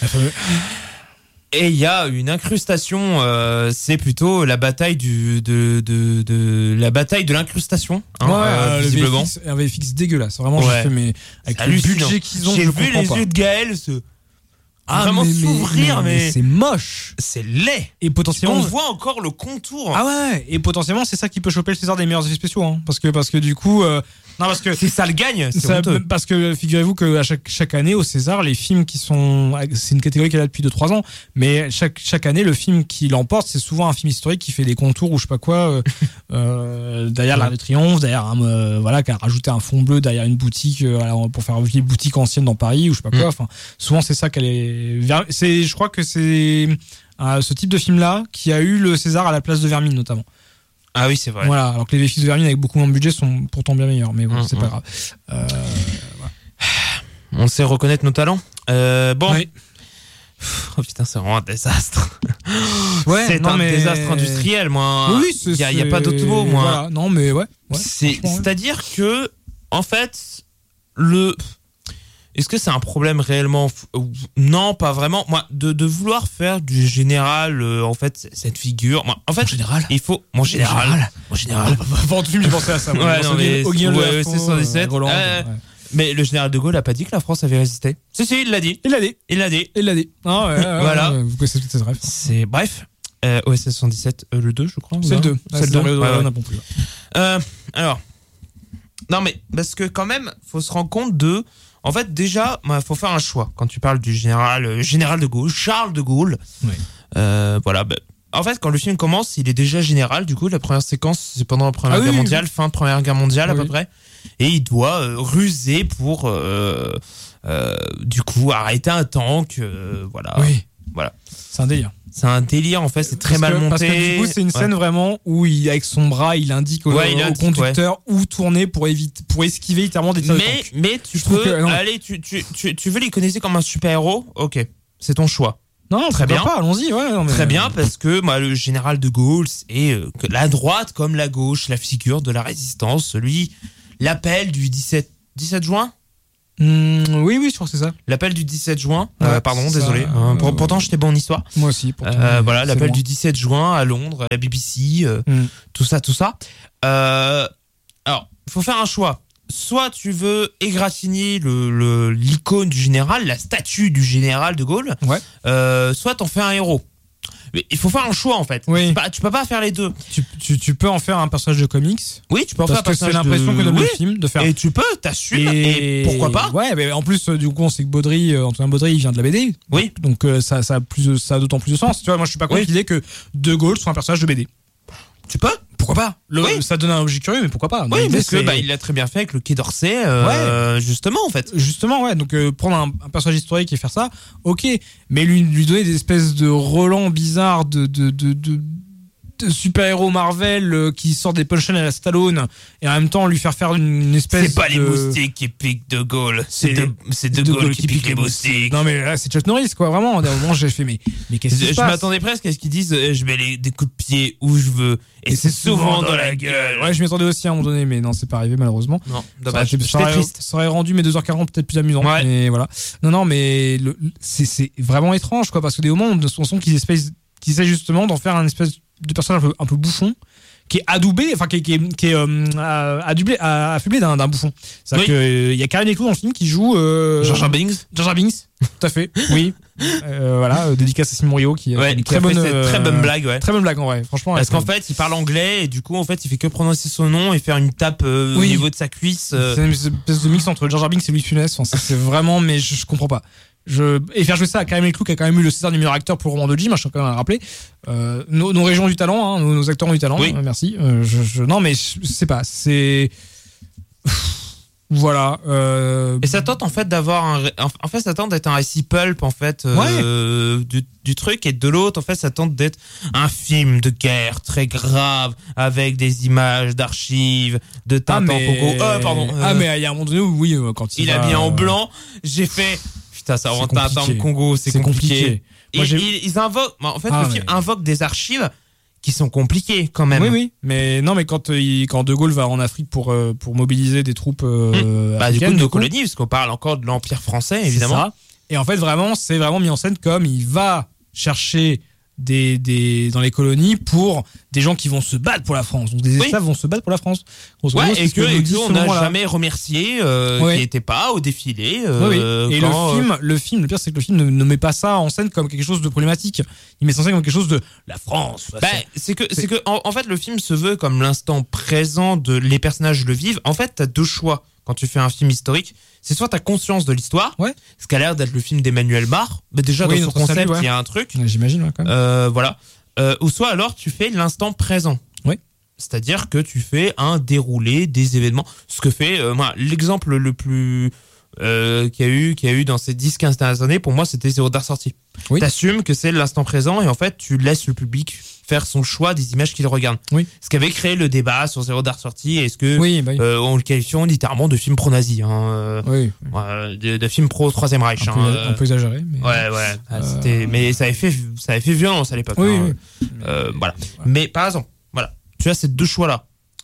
Et il y a une incrustation, euh, c'est plutôt la bataille du de de de la bataille de l'incrustation, hein, ouais, euh, visiblement. V F X, un V F X dégueulasse, vraiment. Ouais. J'ai fait mais avec le budget qu'ils ont, j'ai je vu les pas. yeux de Gaël se ah, vraiment mais, s'ouvrir, mais, mais, mais c'est moche, c'est laid. Et potentiellement, on voit encore le contour. Ah ouais, et potentiellement c'est ça qui peut choper le César des meilleurs effets spéciaux, hein, parce que parce que du coup. Euh, Non parce que c'est ça le gagne, c'est ça, parce que figurez-vous que à chaque chaque année au César, les films qui sont c'est une catégorie qui est là depuis deux trois ans, mais chaque chaque année le film qui l'emporte, c'est souvent un film historique qui fait des contours ou je sais pas quoi euh, euh, derrière l'Arc de Triomphe, derrière un euh, voilà qui a rajouté un fond bleu derrière une boutique euh, alors, pour faire une boutique ancienne dans Paris ou je sais pas quoi, enfin souvent c'est ça qu'elle est c'est je crois que c'est euh, ce type de film là qui a eu le César à la place de Vermine notamment. Ah oui, c'est vrai. Voilà, alors que les V F X de Vermine avec beaucoup moins de budget sont pourtant bien meilleurs, mais bon, mmh, c'est mmh. pas grave. Euh, voilà. On sait reconnaître nos talents. Euh, bon. Oui. Oh putain, c'est vraiment un désastre. Ouais, c'est non, un mais... désastre industriel, moi. Oui, c'est. Il n'y a, a pas d'autre mot, moi. Voilà. Non, mais ouais. ouais c'est, c'est-à-dire que, en fait, le. Est-ce que c'est un problème réellement ? Non, pas vraiment. Moi, de, de vouloir faire du général, euh, en fait, cette figure. Moi, en fait, mon général. Il faut. Mon général. Mon général. Pendant tout le film, j'ai pensé à ça. Ouais, non, mais. Au Guillaume ouais, c'est cent dix-sept. Roland, euh, ouais. Mais le général de Gaulle a pas dit que la France avait résisté. Si, si, il l'a dit. Il l'a dit. Il l'a dit. Il l'a dit. Ah ouais, ouais, voilà. Ouais, vous connaissez toutes ces rêves. C'est. Bref. Euh, O S S cent dix-sept, euh, le deux, je crois. C'est le deux. C'est le deux. Ouais, ouais, ouais. On a compris. Euh, alors. Non, mais parce que quand même, faut se rendre compte de... En fait, déjà, il faut faire un choix. Quand tu parles du général, euh, général de Gaulle, Charles de Gaulle, oui. euh, voilà. Bah, en fait, quand le film commence, il est déjà général. Du coup, la première séquence, c'est pendant la Première ah, Guerre oui, mondiale, oui. fin de Première Guerre mondiale, oui. à peu près. Et il doit euh, ruser pour, euh, euh, du coup, arrêter un tank. Euh, voilà. Oui. Voilà. C'est un délire. C'est un délire, en fait, c'est très parce mal que, monté. Parce que du coup, c'est une scène ouais. vraiment où, il, avec son bras, il indique au, ouais, il au indique, conducteur ouais. où tourner pour, éviter, pour esquiver littéralement des tirs de Mais, tank. mais tu Je peux... que, allez, tu, tu, tu, tu veux l'iconiser comme un super-héros ? Ok, c'est ton choix. Non, très bien. Pas, allons-y. Ouais, non, mais... Très bien, parce que bah, le général de Gaulle, c'est euh, la droite comme la gauche, la figure de la résistance, celui... L'appel du dix-sept juin ? Mmh, oui, oui, je crois que c'est ça. L'appel du dix-sept juin. Ouais, euh, pardon, désolé. Euh, pour, pourtant, j'étais bon en histoire. Moi aussi. Pourtant, euh, voilà, l'appel moi. du dix-sept juin à Londres, à la B B C, euh, mmh. tout ça, tout ça. Euh, alors, il faut faire un choix. Soit tu veux égratigner le, le, l'icône du général, la statue du général de Gaulle, ouais. euh, soit t'en fais un héros. Mais il faut faire un choix en fait. Oui. Tu, peux, tu peux pas faire les deux. Tu, tu, tu peux en faire un personnage de comics. Oui, tu peux en faire un personnage de... Parce que c'est l'impression de... que donne oui. le film de faire. Et tu peux, t'assumes. Et... et pourquoi pas ? Ouais, mais en plus du coup on sait que Baudry, euh, Antoine Baudry, il vient de la B D. Oui. Donc euh, ça, ça a plus, ça a d'autant plus de sens. Tu vois, moi je suis pas contre oui. l'idée que De Gaulle soit un personnage de B D. Tu peux ? Pourquoi pas ? Le, oui. Ça donne un objet curieux, mais pourquoi pas ? Oui, parce que bah, il l'a très bien fait avec le Quai d'Orsay, euh, ouais. justement en fait. Justement, ouais. Donc euh, prendre un, un personnage historique et faire ça, ok. Mais lui, lui donner des espèces de relents bizarres de de de, de, de super-héros Marvel euh, qui sortent des punchlines à la Stallone et en même temps lui faire faire une, une espèce. C'est pas de... les moustiques qui piquent De Gaulle, c'est de, c'est de, de Gaulle, Gaulle qui, qui pique les moustiques. Non mais là c'est Chuck Norris quoi, vraiment. À un moment j'ai fait mais mais qu'est-ce qui se je passe ? Je m'attendais presque à ce qu'ils disent euh, je mets les, des coups de pied où je veux et, et c'est, c'est souvent dans, dans la gueule. Ouais, je m'y attendais aussi à un moment donné, mais non c'est pas arrivé malheureusement. Non, dommage. Ça, ça, aurait, triste. Ça aurait rendu mes deux heures quarante peut-être plus amusant. Ouais. Mais voilà. Non non mais le, c'est c'est vraiment étrange quoi parce que des moments on sent qu'ils essaient qu'ils essaient justement d'en faire un espèce de personnage un peu, un peu bouffon qui est adoubé enfin qui est qui est, qui est euh, adublé affublé d'un, d'un bouffon. C'est-à-dire oui. que il y a Karen Leclou dans le film qui joue euh, Jar Jar Binks. Jar Jar Binks. Tout à fait. Oui. Euh, voilà, euh, dédicace à Simon Rio qui ouais, a une qui très a bonne fait cette très bonne blague ouais. Très bonne blague en vrai, franchement. Parce qu'en fait, il parle anglais et du coup en fait, il fait que prononcer son nom et faire une tape euh, oui. au niveau de sa cuisse. Euh... C'est une espèce de mix entre Jar Jar Binks et Louis de Funès, enfin, c'est vraiment mais je, je comprends pas. Je... Et faire jouer ça à Karen Leclou qui a quand même eu le César du meilleur acteur pour le roman de Jim, je tiens quand même à le rappeler. Euh, nos, nos régions du talent, hein, nos, nos acteurs ont du talent. Oui. Euh, merci. Euh, je, je... Non mais je sais pas, c'est voilà. Euh... Et ça tente en fait d'avoir un, en fait ça tente d'être un récit pulp en fait euh, ouais. du, du truc et de l'autre en fait ça tente d'être un film de guerre très grave avec des images d'archives de Tintin. Ah, mais... Congo. Euh, pardon. Ah mais il y a un moment donné où oui quand il, il va... a bien en blanc, j'ai fait putain ça rend Tintin Congo, c'est, c'est compliqué. compliqué. Moi, et, ils, ils invoquent en fait ah, le film mais... invoque des archives qui sont compliqués quand même. Oui, oui. Mais non, mais quand, il, quand De Gaulle va en Afrique pour, euh, pour mobiliser des troupes euh, mmh. bah, du coup, de colonie, parce qu'on parle encore de l'Empire français, évidemment. C'est ça. Et en fait, vraiment, c'est vraiment mis en scène comme il va chercher des, des, dans les colonies pour des gens qui vont se battre pour la France. Donc des esclaves oui. vont se battre pour la France. Ouais, gros, et que, et que on n'a jamais remercié euh, oui. qui n'était pas au défilé. Euh, oui, oui. Et quand, le film, euh... le film, le pire c'est que le film ne, ne met pas ça en scène comme quelque chose de problématique. Il met ça en scène comme quelque chose de la France. Bah, c'est que, c'est, c'est que en, en fait le film se veut comme l'instant présent de les personnages le vivent. En fait, t'as deux choix quand tu fais un film historique. C'est soit t'as conscience de l'histoire, ouais. ce qui a l'air d'être le film d'Emmanuel Barr, mais déjà oui, dans son concept, il ouais. y a un truc. Ouais, j'imagine, ouais, quand même. Euh, voilà. Euh, ou soit alors tu fais l'instant présent. Oui. C'est-à-dire que tu fais un déroulé des événements. Ce que fait, euh, moi, l'exemple le plus euh, qu'il y a eu, qu'il y a eu dans ces dix quinze dernières années, pour moi, c'était Zéro Date Sortie. Oui. T'assumes que c'est l'instant présent et en fait, tu laisses le public faire son choix des images qu'il regarde. Oui. Ce qui avait créé le débat sur Zéro Date Sortie, est-ce que oui, bah oui. euh, on le qualifie littéralement de film pro-nazi, hein, euh, oui, oui. Euh, de, de film pro-troisième Reich. Un, hein, peu, euh, un peu exagéré. Mais... Ouais, ouais. Ah, c'était, euh... mais ça avait fait, ça avait fait violence à l'époque. Oui, hein, oui. Euh, voilà. voilà. Mais par exemple, voilà, tu as ces deux choix-là.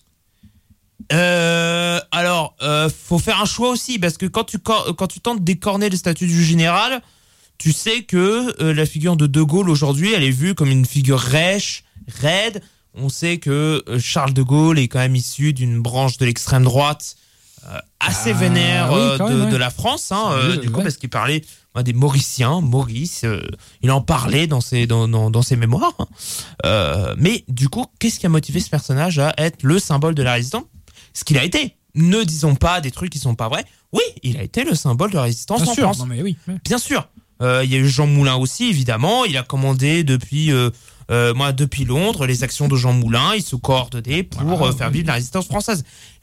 Euh, alors, euh, faut faire un choix aussi parce que quand tu quand tu tentes d'écorner le statut du général, tu sais que euh, la figure de De Gaulle aujourd'hui, elle est vue comme une figure rêche, raide. On sait que euh, Charles de Gaulle est quand même issu d'une branche de l'extrême droite euh, assez ah, vénère oui, euh, de, même, ouais. de la France, hein, euh, du coup, parce qu'il parlait euh, des Mauriciens, Maurice, euh, il en parlait dans ses dans dans, dans ses mémoires. Hein. Euh, mais du coup, qu'est-ce qui a motivé ce personnage à être le symbole de la résistance? Ce qu'il a été. ne disons pas des trucs qui sont pas vrais. Oui, il a été le symbole de la résistance Bien en sûr, France. non mais oui. oui. Bien sûr. Euh, il y a eu Jean Moulin aussi, évidemment. Il a commandé depuis, euh, euh, moi, depuis Londres les actions de Jean Moulin. Il se coordonnait pour Ah, euh, faire oui. vivre la résistance française.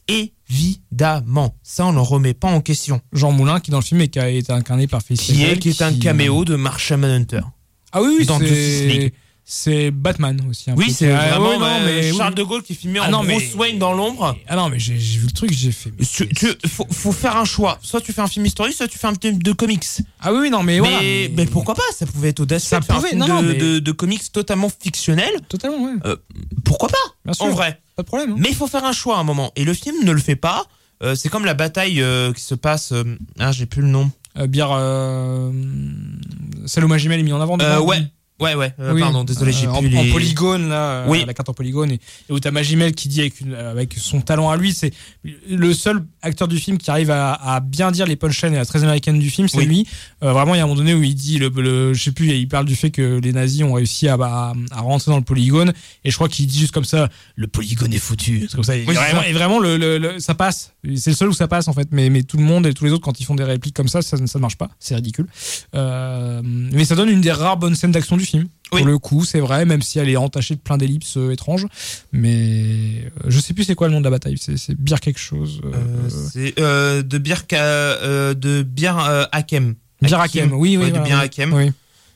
Évidemment, ça on ne remet pas en question. Jean Moulin qui dans le film est, qui a été incarné par Face Qui est, qui est un caméo de Martian Manhunter. Ah oui, oui, dans Justice League. c'est c'est Batman aussi. Un Oui, peu. c'est Ah, vraiment ouais, non, euh, mais Charles oui. de Gaulle qui est filmé Ah en non, mais- Bruce Wayne dans l'ombre. Ah non, mais j'ai j'ai vu le truc, j'ai fait. mais Tu, c'est- tu, faut, faut faire un choix. Soit tu fais un film historique, soit tu fais un film de comics. Ah oui, oui, non, mais, Mais, voilà. mais pourquoi pas? Ça pouvait être audacieux Ça de faire pouvait, un film non, de, non, mais- de, de comics totalement fictionnel. Totalement, ouais. Euh, pourquoi pas? Bien sûr. En vrai. Pas de problème. hein. Mais il faut faire un choix à un moment. Et le film ne le fait pas. Euh, c'est comme la bataille euh, qui se passe. Euh, ah, j'ai plus le nom. Euh, bière. Euh... Celle où Magimel est mis en avant. Euh, dedans, ouais. oui. Ouais, ouais. Euh, Oui. Pardon, désolé, j'ai Euh, plus en, les. en polygone là, euh, Oui. la carte en polygone et, et où t'as Magimel qui dit avec, une, avec son talent à lui, c'est le seul acteur du film qui arrive à, à bien dire les punchlines et la très américaine du film, c'est Oui. lui. Euh, vraiment, il y a un moment donné où il dit, le, le, je sais plus, il parle du fait que les nazis ont réussi à, à, à rentrer dans le polygone et je crois qu'il dit juste comme ça, le polygone est foutu. C'est comme ça. Et Oui, c'est vraiment, ça. et vraiment le, le, le- ça passe. C'est le seul où ça passe en fait. Mais, mais tout le monde et tous les autres quand ils font des répliques comme ça, ça, ça ne marche pas. C'est ridicule. Euh, mais ça donne une des rares bonnes scènes d'action du film. Oui. Pour le coup, c'est vrai, même si elle est entachée de plein d'ellipses euh, étranges. Mais euh, je sais plus c'est quoi le nom de la bataille. C'est, c'est Bière quelque chose. Euh, Euh, c'est euh, de Bir euh, de Bir euh, Hakem. Bière Hakem, oui, oui. Ouais, de voilà, Bir oui. Hakem. Oui,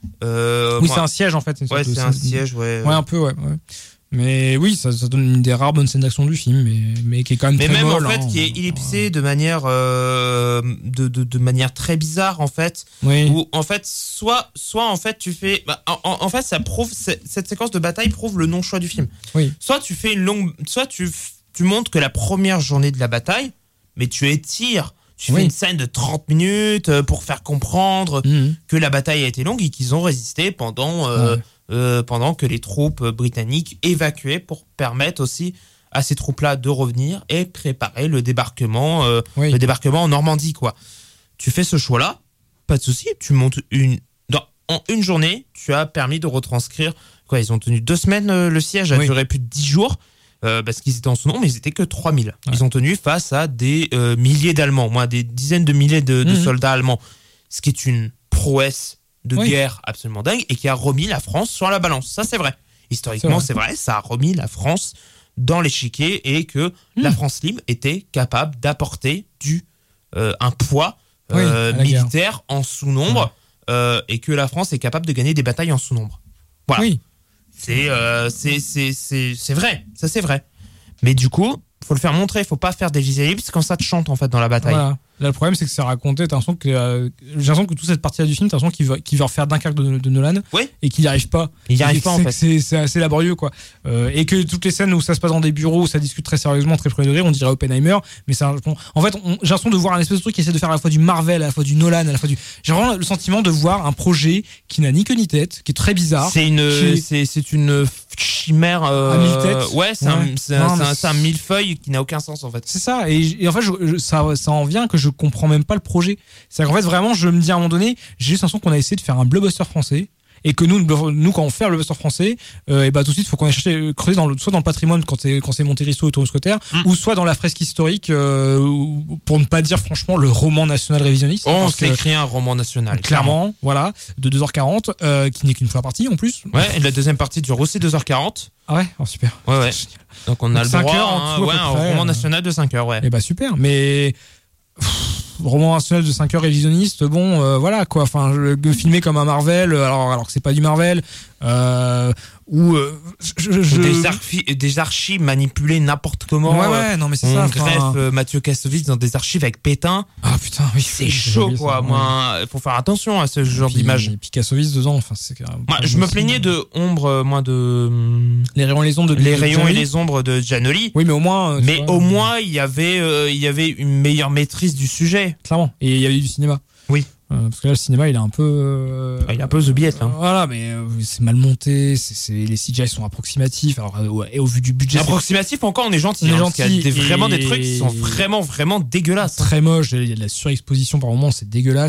Euh, oui moi- c'est un siège en fait. une Ouais, sorte de c'est un scène- siège, ouais. Ouais, un peu, ouais. ouais. Mais oui, ça, ça donne une des rares bonnes scènes d'action du film, mais, mais qui est quand même Mais très même molle, en fait, hein. qui est ellipsé de manière euh, de, de, de manière très bizarre en fait. Oui. Où en fait, soit soit en fait tu fais, bah, en, en- en fait ça prouve c'est- cette séquence de bataille prouve le non choix du film. Oui. Soit tu fais une longue, soit tu f- tu montres que la première journée de la bataille, mais tu étires. Tu Oui. fais une scène de trente minutes euh, pour faire comprendre Mhm. que la bataille a été longue et qu'ils ont résisté pendant euh, Ouais. euh, pendant que les troupes britanniques évacuaient pour permettre aussi à ces troupes-là de revenir et préparer le débarquement euh, Oui. le débarquement en Normandie quoi. Tu fais ce choix-là, pas de souci, tu montes une dans en une journée, tu as permis de retranscrire quoi, ils ont tenu deux semaines euh, le siège a Oui. duré plus de dix jours. Euh, parce qu'ils étaient en son nom, mais ils étaient que trois mille. Ouais. Ils ont tenu face à des euh, milliers d'Allemands, moi, des dizaines de milliers de, de Mhm. soldats allemands. Ce qui est une prouesse de Oui. guerre absolument dingue et qui a remis la France sur la balance. Ça, c'est vrai. Historiquement, C'est c'est vrai. Ça a remis la France dans l'échiquier et que la France libre était capable d'apporter du euh, un poids Oui, euh, à la militaire en sous-nombre euh, et que la France est capable de gagner des batailles en sous-nombre. Voilà. Oui. C'est euh, c'est c'est c'est c'est vrai, ça c'est vrai. Mais du coup, faut le faire montrer, faut pas faire des ellipses quand ça te chante en fait dans la bataille. Voilà. Là, le problème, c'est que c'est raconté. T'as l'impression que euh, j'ai l'impression que toute cette partie-là du film, t'as l'impression qu'il veut, qu'il veut refaire Dunkerque de, de Nolan, Oui. et qu'il n'y arrive pas. Il y Et arrive que pas en c'est- fait. C'est, c'est assez laborieux, quoi. Euh, et que toutes les scènes où ça se passe dans des bureaux, où ça discute très sérieusement, très premier degré, on dirait Oppenheimer. Mais c'est un, bon, en fait, on- j'ai l'impression de voir un espèce de truc qui essaie de faire à la fois du Marvel, à la fois du Nolan, à la fois du. J'ai vraiment le sentiment de voir un projet qui n'a ni queue ni tête, qui est très bizarre. C'est une Qui- c'est c'est une chimère euh, À mille têtes. Ouais, c'est un Ouais. c'est Non, un, c'est mais un, c'est un millefeuille qui n'a aucun sens en fait. C'est ça, et, et en fait, je, je- ça, ça en vient que je comprends même pas le projet. C'est qu'en fait, vraiment, je me dis à un moment donné, j'ai juste l'impression qu'on a essayé de faire un blockbuster français, et que nous, nous quand on fait un blockbuster français, euh, et bah tout de suite, il faut qu'on aille chercher, euh, creuser dans le, soit dans le patrimoine quand c'est quand c'est Monte-Cristo ou Thomas Cotter, Mm. ou soit dans la fresque historique, euh, ou- pour ne pas dire franchement le roman national révisionniste. On parce que, s'est écrit un roman national. clairement, voilà, de deux heures quarante, euh, qui n'est qu'une fois partie en plus. Ouais, et la deuxième partie dure aussi deux heures quarante. Ah ouais, oh, super. Ouais ouais. Donc on a Donc le cinq droit heures en hein, tout, à ouais, peu un près, roman euh. national de cinq heures, ouais. Eh bah super, mais pff, roman national de cinq heures révisionniste, bon, euh, voilà quoi. Enfin, je- le filmer comme un Marvel, alors alors que c'est pas du Marvel, euh, ou euh, je, je- Des, archi- des archives manipulées n'importe comment. Ouais euh, ouais, non mais c'est On ça. greffe enfin, euh, Mathieu Kassovitz dans des archives avec Pétain. Ah putain, oui, C'est j'ai chaud oublié quoi. ça, ouais. Moi, faut faire attention à ce genre Puis- d'image. Et puis Kassovitz dedans, enfin c'est. quand même Moi, pas je me aussi, plaignais hein. de ombre, euh, moi de les rayons et les ombres de les de rayons et Gianni. les ombres de Giannoli. Oui, mais au moins. euh, tu Mais vois, au moins, il y avait, euh, il y avait une meilleure maîtrise du sujet. clairement. Et il y avait du cinéma. Oui. Euh, parce que là, le cinéma, il est un peu. euh, Ah, il est un peu the biette, hein. Voilà, mais euh, c'est mal monté. C'est, c'est, les C G I sont approximatifs. Alors, euh, ouais, et au vu du budget, c'est Approximatif, encore, on est gentil. On est hein, parce qu'il y a gentil des- vraiment des et- trucs qui sont vraiment, vraiment dégueulasses. très moche. Il y a de la surexposition par moments, c'est dégueulasse.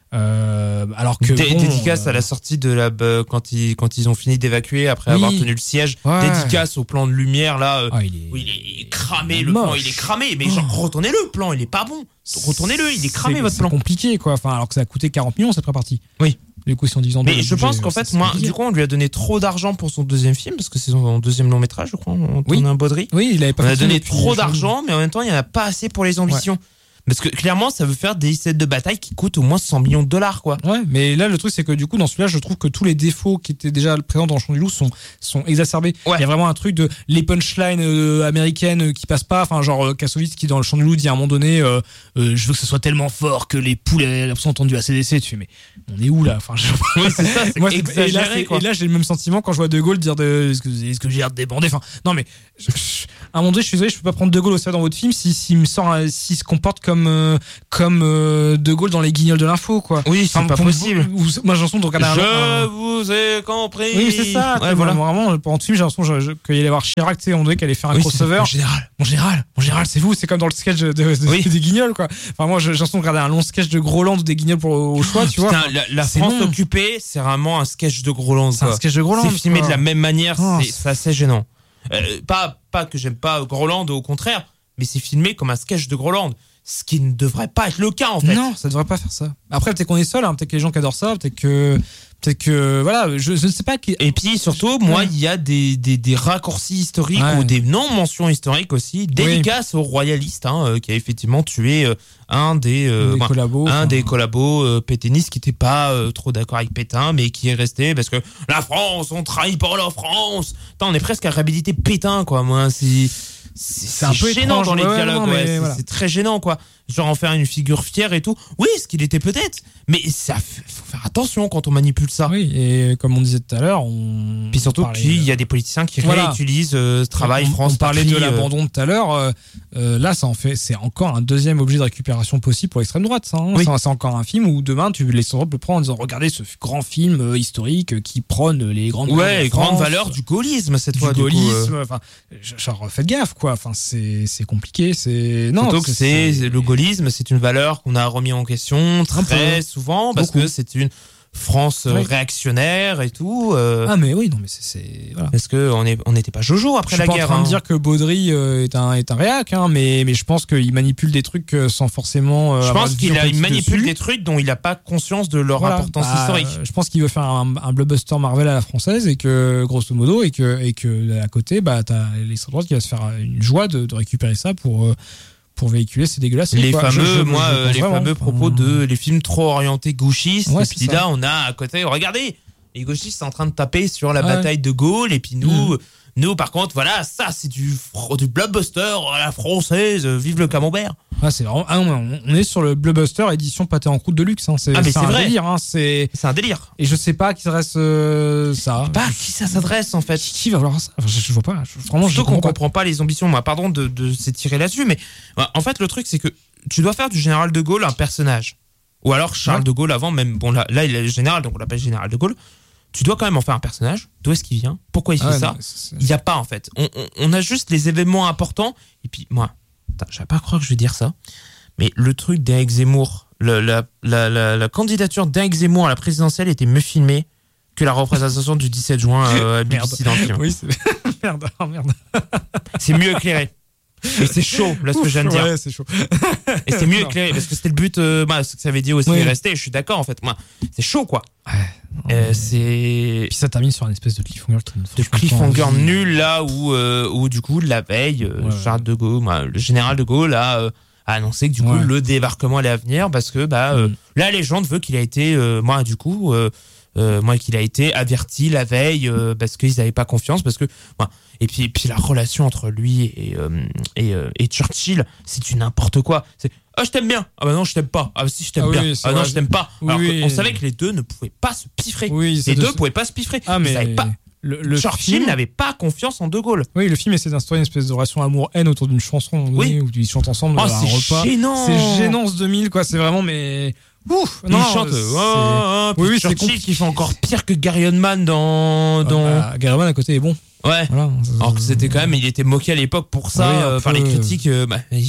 Euh, alors que Dé- bon, dédicace euh... à la sortie de la euh, quand ils quand ils ont fini d'évacuer après oui. avoir tenu le siège. Ouais. Dédicace au plan de lumière là. Euh, ah, il est... où il est cramé le plan, il est cramé. Mais genre retournez le plan, il est pas bon. Retournez-le, il est cramé c'est, votre plan. C'est compliqué quoi. Enfin alors que ça a coûté quarante millions cette prépartie. Oui. Du coup, si on divise en deux. Mais je pense qu'en fait, moi, du coup, on lui a donné trop d'argent pour son deuxième film parce que c'est son deuxième long métrage, je crois. On oui. a un Baudry. Oui, il avait pas. On a donné trop d'argent, mais en même temps, il y en a pas assez pour les ambitions. Ouais. Parce que clairement, ça veut faire des scènes de bataille qui coûtent au moins cent millions de dollars, quoi. Ouais, mais là, le truc, c'est que du coup, dans celui-là, je trouve que tous les défauts qui étaient déjà présents dans Le Chant du Loup sont, sont exacerbés. Ouais. Il y a vraiment un truc de les punchlines euh, américaines qui passent pas. Enfin, genre, euh, Kassovitz qui, dans Le Chant du Loup, dit à un moment donné, euh, euh, je veux que ce soit tellement fort que les poules aient entendu A C D C. Tu fais, mais on est où là? Enfin, je... oui, c'est ça, c'est Moi, c'est... exagéré, et là, c'est... quoi. Et là, j'ai le même sentiment quand je vois De Gaulle dire de, est-ce que, est-ce que j'ai l'air de débander? Enfin, non, mais, je, je, à un moment donné, je suis désolé, je peux pas prendre De Gaulle au sérieux dans votre film si, s'il me sort, s'il se comporte comme, euh, comme euh, De Gaulle dans les Guignols de l'info, quoi. Oui, c'est enfin, pas possible. Vous, vous, moi, j'ai l'impression de regarder je un. Je vous ai compris. Oui, c'est ça. Ouais, voilà. Vraiment, pendant tout le film, j'ai l'impression je, je, qu'il allait y avoir Chirac, tu sais, on dirait qu'elle allait faire un oui, crossover. Mon général. Mon général. Mon général, c'est vous. C'est comme dans le sketch de, de, de oui. des Guignols, quoi. Enfin, moi, j'ai l'impression de regarder un long sketch de Groland ou des Guignols pour, au choix, oh, tu putain, vois. La, la France long. occupée, c'est vraiment un sketch de Groland, c'est quoi. un sketch de Groland. C'est filmé quoi. de la même manière, oh, c'est, c'est assez gênant. Euh, pas, pas que j'aime pas Groland, au contraire, mais c'est filmé comme un sketch de Groland. Ce qui ne devrait pas être le cas, en fait. Non, ça devrait pas faire ça. Après, peut-être qu'on est seul, hein, peut-être que les gens qui adorent ça, peut-être que, peut-être que, voilà, je, je ne sais pas qui. Et puis, surtout, moi, il y a des, des, des raccourcis historiques ouais. ou des non-mentions historiques aussi, dédicaces oui. aux royalistes, hein, euh, qui a effectivement tué euh, un des, euh, des bah, collabos, un enfin. des collabos euh, pétainistes qui n'était pas euh, trop d'accord avec Pétain, mais qui est resté parce que la France, on trahit pas la France. Attends, on est presque à réhabiliter Pétain, quoi. Moi, c'est. C'est, c'est un peu gênant étrange, dans les ouais, dialogues, non, ouais, c'est, voilà. c'est très gênant, quoi. Genre en faire une figure fière et tout. Oui, ce qu'il était peut-être, mais ça faut faire attention quand on manipule ça. Oui, et comme on disait tout à l'heure, on. Puis surtout parlait, qu'il y a des politiciens qui voilà. réutilisent euh, ce travail on, France. On parlait patrie, de l'abandon euh... tout à l'heure. Euh, euh, là, ça en fait, c'est encore un deuxième objet de récupération possible pour l'extrême droite. Ça, hein. oui. c'est, c'est encore un film où demain, tu l'extrême droite peut prendre en disant regardez ce grand film euh, historique qui prône les grandes. Ouais, les grandes valeurs du gaullisme cette du fois. Gaullisme. Du enfin, genre faites gaffe, quoi. Enfin, c'est c'est compliqué. C'est non. Surtout que c'est, c'est le gaullisme, c'est une valeur qu'on a remis en question très souvent parce Beaucoup. que c'est une France oui. réactionnaire et tout. Euh, ah mais oui, non mais c'est, c'est voilà. Parce que on est on n'était pas Jojo après je la guerre. Je suis guerre. pas en train hein. de dire que Baudry euh, est un est un réac, hein, mais mais je pense qu'il manipule des trucs sans forcément. Euh, je pense qu'il a, il manipule dessus. des trucs dont il a pas conscience de leur voilà. importance bah, historique. Je pense qu'il veut faire un, un blockbuster Marvel à la française et que grosso modo et que et que à côté bah t'as l'extrême droite qui va se faire une joie de, de récupérer ça pour. Euh, pour véhiculer, c'est dégueulasse. Les quoi. fameux, je, je, moi, je les vraiment. fameux propos de les films trop orientés gauchistes. Ouais, et puis là, on a à côté, regardez, les gauchistes sont en train de taper sur la ah bataille ouais. de Gaulle. Et puis nous, mmh. nous, par contre, voilà, ça, c'est du, du blockbuster à la française. Vive le camembert. Ah, c'est vraiment, ah, on est sur le blockbuster édition pâté en croûte de luxe. Hein. C'est, ah, mais c'est, c'est un vrai. délire. Hein. C'est... c'est un délire. Et je sais pas à qui s'adresse euh, ça. Pas à qui ça s'adresse en fait. Qui, qui va vouloir ça enfin, je, je vois pas. Je, vraiment, Surtout je qu'on pas. comprend pas les ambitions. Moi, pardon de, de s'étirer là-dessus, mais en fait, le truc, c'est que tu dois faire du général de Gaulle un personnage. Ou alors Charles ouais. de Gaulle avant, même. Bon, là, là, il est le général, donc on l'appelle général de Gaulle. Tu dois quand même en faire un personnage. D'où est-ce qu'il vient? Pourquoi il fait ah ouais, ça non, c'est, c'est... Il y a pas en fait. On, on, on a juste les événements importants. Et puis moi, je vais pas croire que je vais dire ça, mais le truc d'Éric Zemmour, le, la, la, la, la candidature d'Éric Zemmour à la présidentielle était mieux filmée que la représentation du dix-sept juin euh, à B B C dans le film. Oui, c'est... merde, oh, merde. C'est mieux éclairé. Et c'est chaud, là, ce Ouf, que je viens de dire. Ouais, c'est chaud. Et c'est mieux éclairé, parce que c'était le but, euh, bah, ce que ça avait dit aussi, oui. rester, je suis d'accord, en fait. Moi, c'est chaud, quoi. Ouais. Euh, c'est... Puis ça termine sur une espèce de cliffhanger qui de cliffhanger nul, là, où, euh, où, du coup, la veille, euh, ouais, Charles de Gaulle, bah, le général de Gaulle a, euh, a annoncé que, du coup, ouais. le débarquement allait à venir, parce que, bah, euh, mm. la légende veut qu'il a été, euh, moi, du coup, euh, Euh, moi qu'il a été averti la veille euh, parce qu'ils n'avaient pas confiance parce que ouais. et puis et puis la relation entre lui et euh, et, euh, et Churchill c'est du n'importe quoi. C'est ah je t'aime bien ah bah non je t'aime pas ah bah si je t'aime ah, bien oui, ah non je t'aime pas oui, alors oui, on savait que les deux ne pouvaient pas se piffrer oui, les de deux ce... pouvaient pas se piffrer ah mais ils savaient pas le, le Churchill film... n'avait pas confiance en De Gaulle. Oui, le film essaie d'instaurer une espèce de relation amour-haine autour d'une chanson oui. où ils chantent ensemble oh, à un c'est repas. Gênant. C'est gênant ce deux mille quoi, c'est vraiment mais ouf, non, il chante. Oh, oh, oui, oui, Churchill c'est qui fait encore pire que Gary Oldman dans. dans... Euh, bah, Gary Oldman à côté est bon. Ouais. Voilà. Alors que c'était quand même, il était moqué à l'époque pour ça oui, euh, par les critiques. Euh, bah, il jouait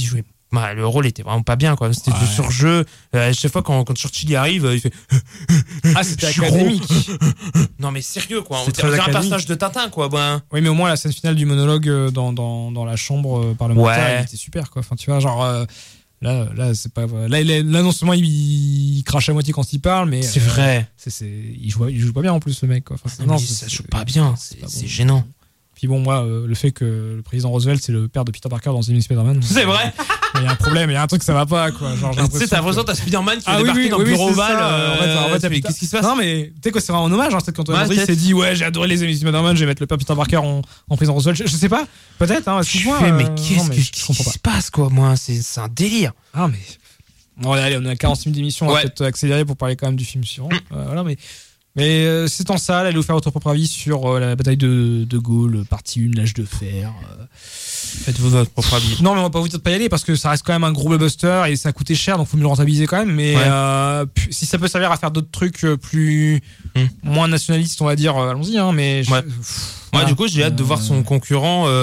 Bah, le rôle était vraiment pas bien, quoi. C'était ouais. de surjeu. Euh, à chaque fois, quand, quand Churchill y arrive, il fait. Ah, c'était académique. Non, mais sérieux, quoi. C'est un personnage de Tintin, quoi. Ben. Oui, mais au moins, la scène finale du monologue dans, dans, dans la chambre parlementaire, ouais. il était super, quoi. Enfin, tu vois, genre. Euh, Là, là, c'est pas. Là, il est, là non seulement il, il crache à moitié quand il parle, mais. C'est euh, vrai. C'est, c'est, il, joue, il joue pas bien en plus, le mec, quoi. Enfin, c'est, non, non, c'est, ça joue pas bien. C'est, c'est, c'est bon. gênant. Puis bon, moi, euh, le fait que le président Roosevelt, c'est le père de Peter Parker dans The Amazing Spider-Man. C'est vrai. Il y a un problème, il y a un truc, ça va pas, quoi. Genre, j'ai tu sais, t'as l'impression que t'as Spider-Man qui ah, va oui, débarquer oui, dans oui, le bureau oui, ovale. Euh, en fait, en fait, mais qu'est-ce qui se passe? Non, mais tu sais quoi, c'est vraiment un hommage, hein, peut-être quand Andrew ouais, s'est dit, ouais, j'ai adoré les Amazing Spider-Man, je vais mettre le père Peter Parker en, en président Roosevelt. Je, je sais pas, peut-être, hein. Je fais, mais qu'est-ce qui se passe, quoi, moi? C'est, c'est un délire. Ah, mais. Bon, allez, on a quarante minutes d'émission, on va ouais. peut-être accélérer pour parler quand même du film suivant. Mmh. Euh, voilà, mais. Mais euh, c'est en salle, allez vous faire votre propre avis sur euh, la bataille de, de Gaulle, partie un, l'âge de fer. Euh... Faites-vous votre propre avis. Non, mais on va pas vous dire de pas y aller parce que ça reste quand même un gros blockbuster et ça a coûté cher, donc faut mieux le rentabiliser quand même. Mais ouais. euh, si ça peut servir à faire d'autres trucs plus mmh. moins nationalistes, on va dire, euh, allons-y. Hein, mais ouais. Je... ouais, voilà. Du coup, j'ai hâte de voir son concurrent. Euh...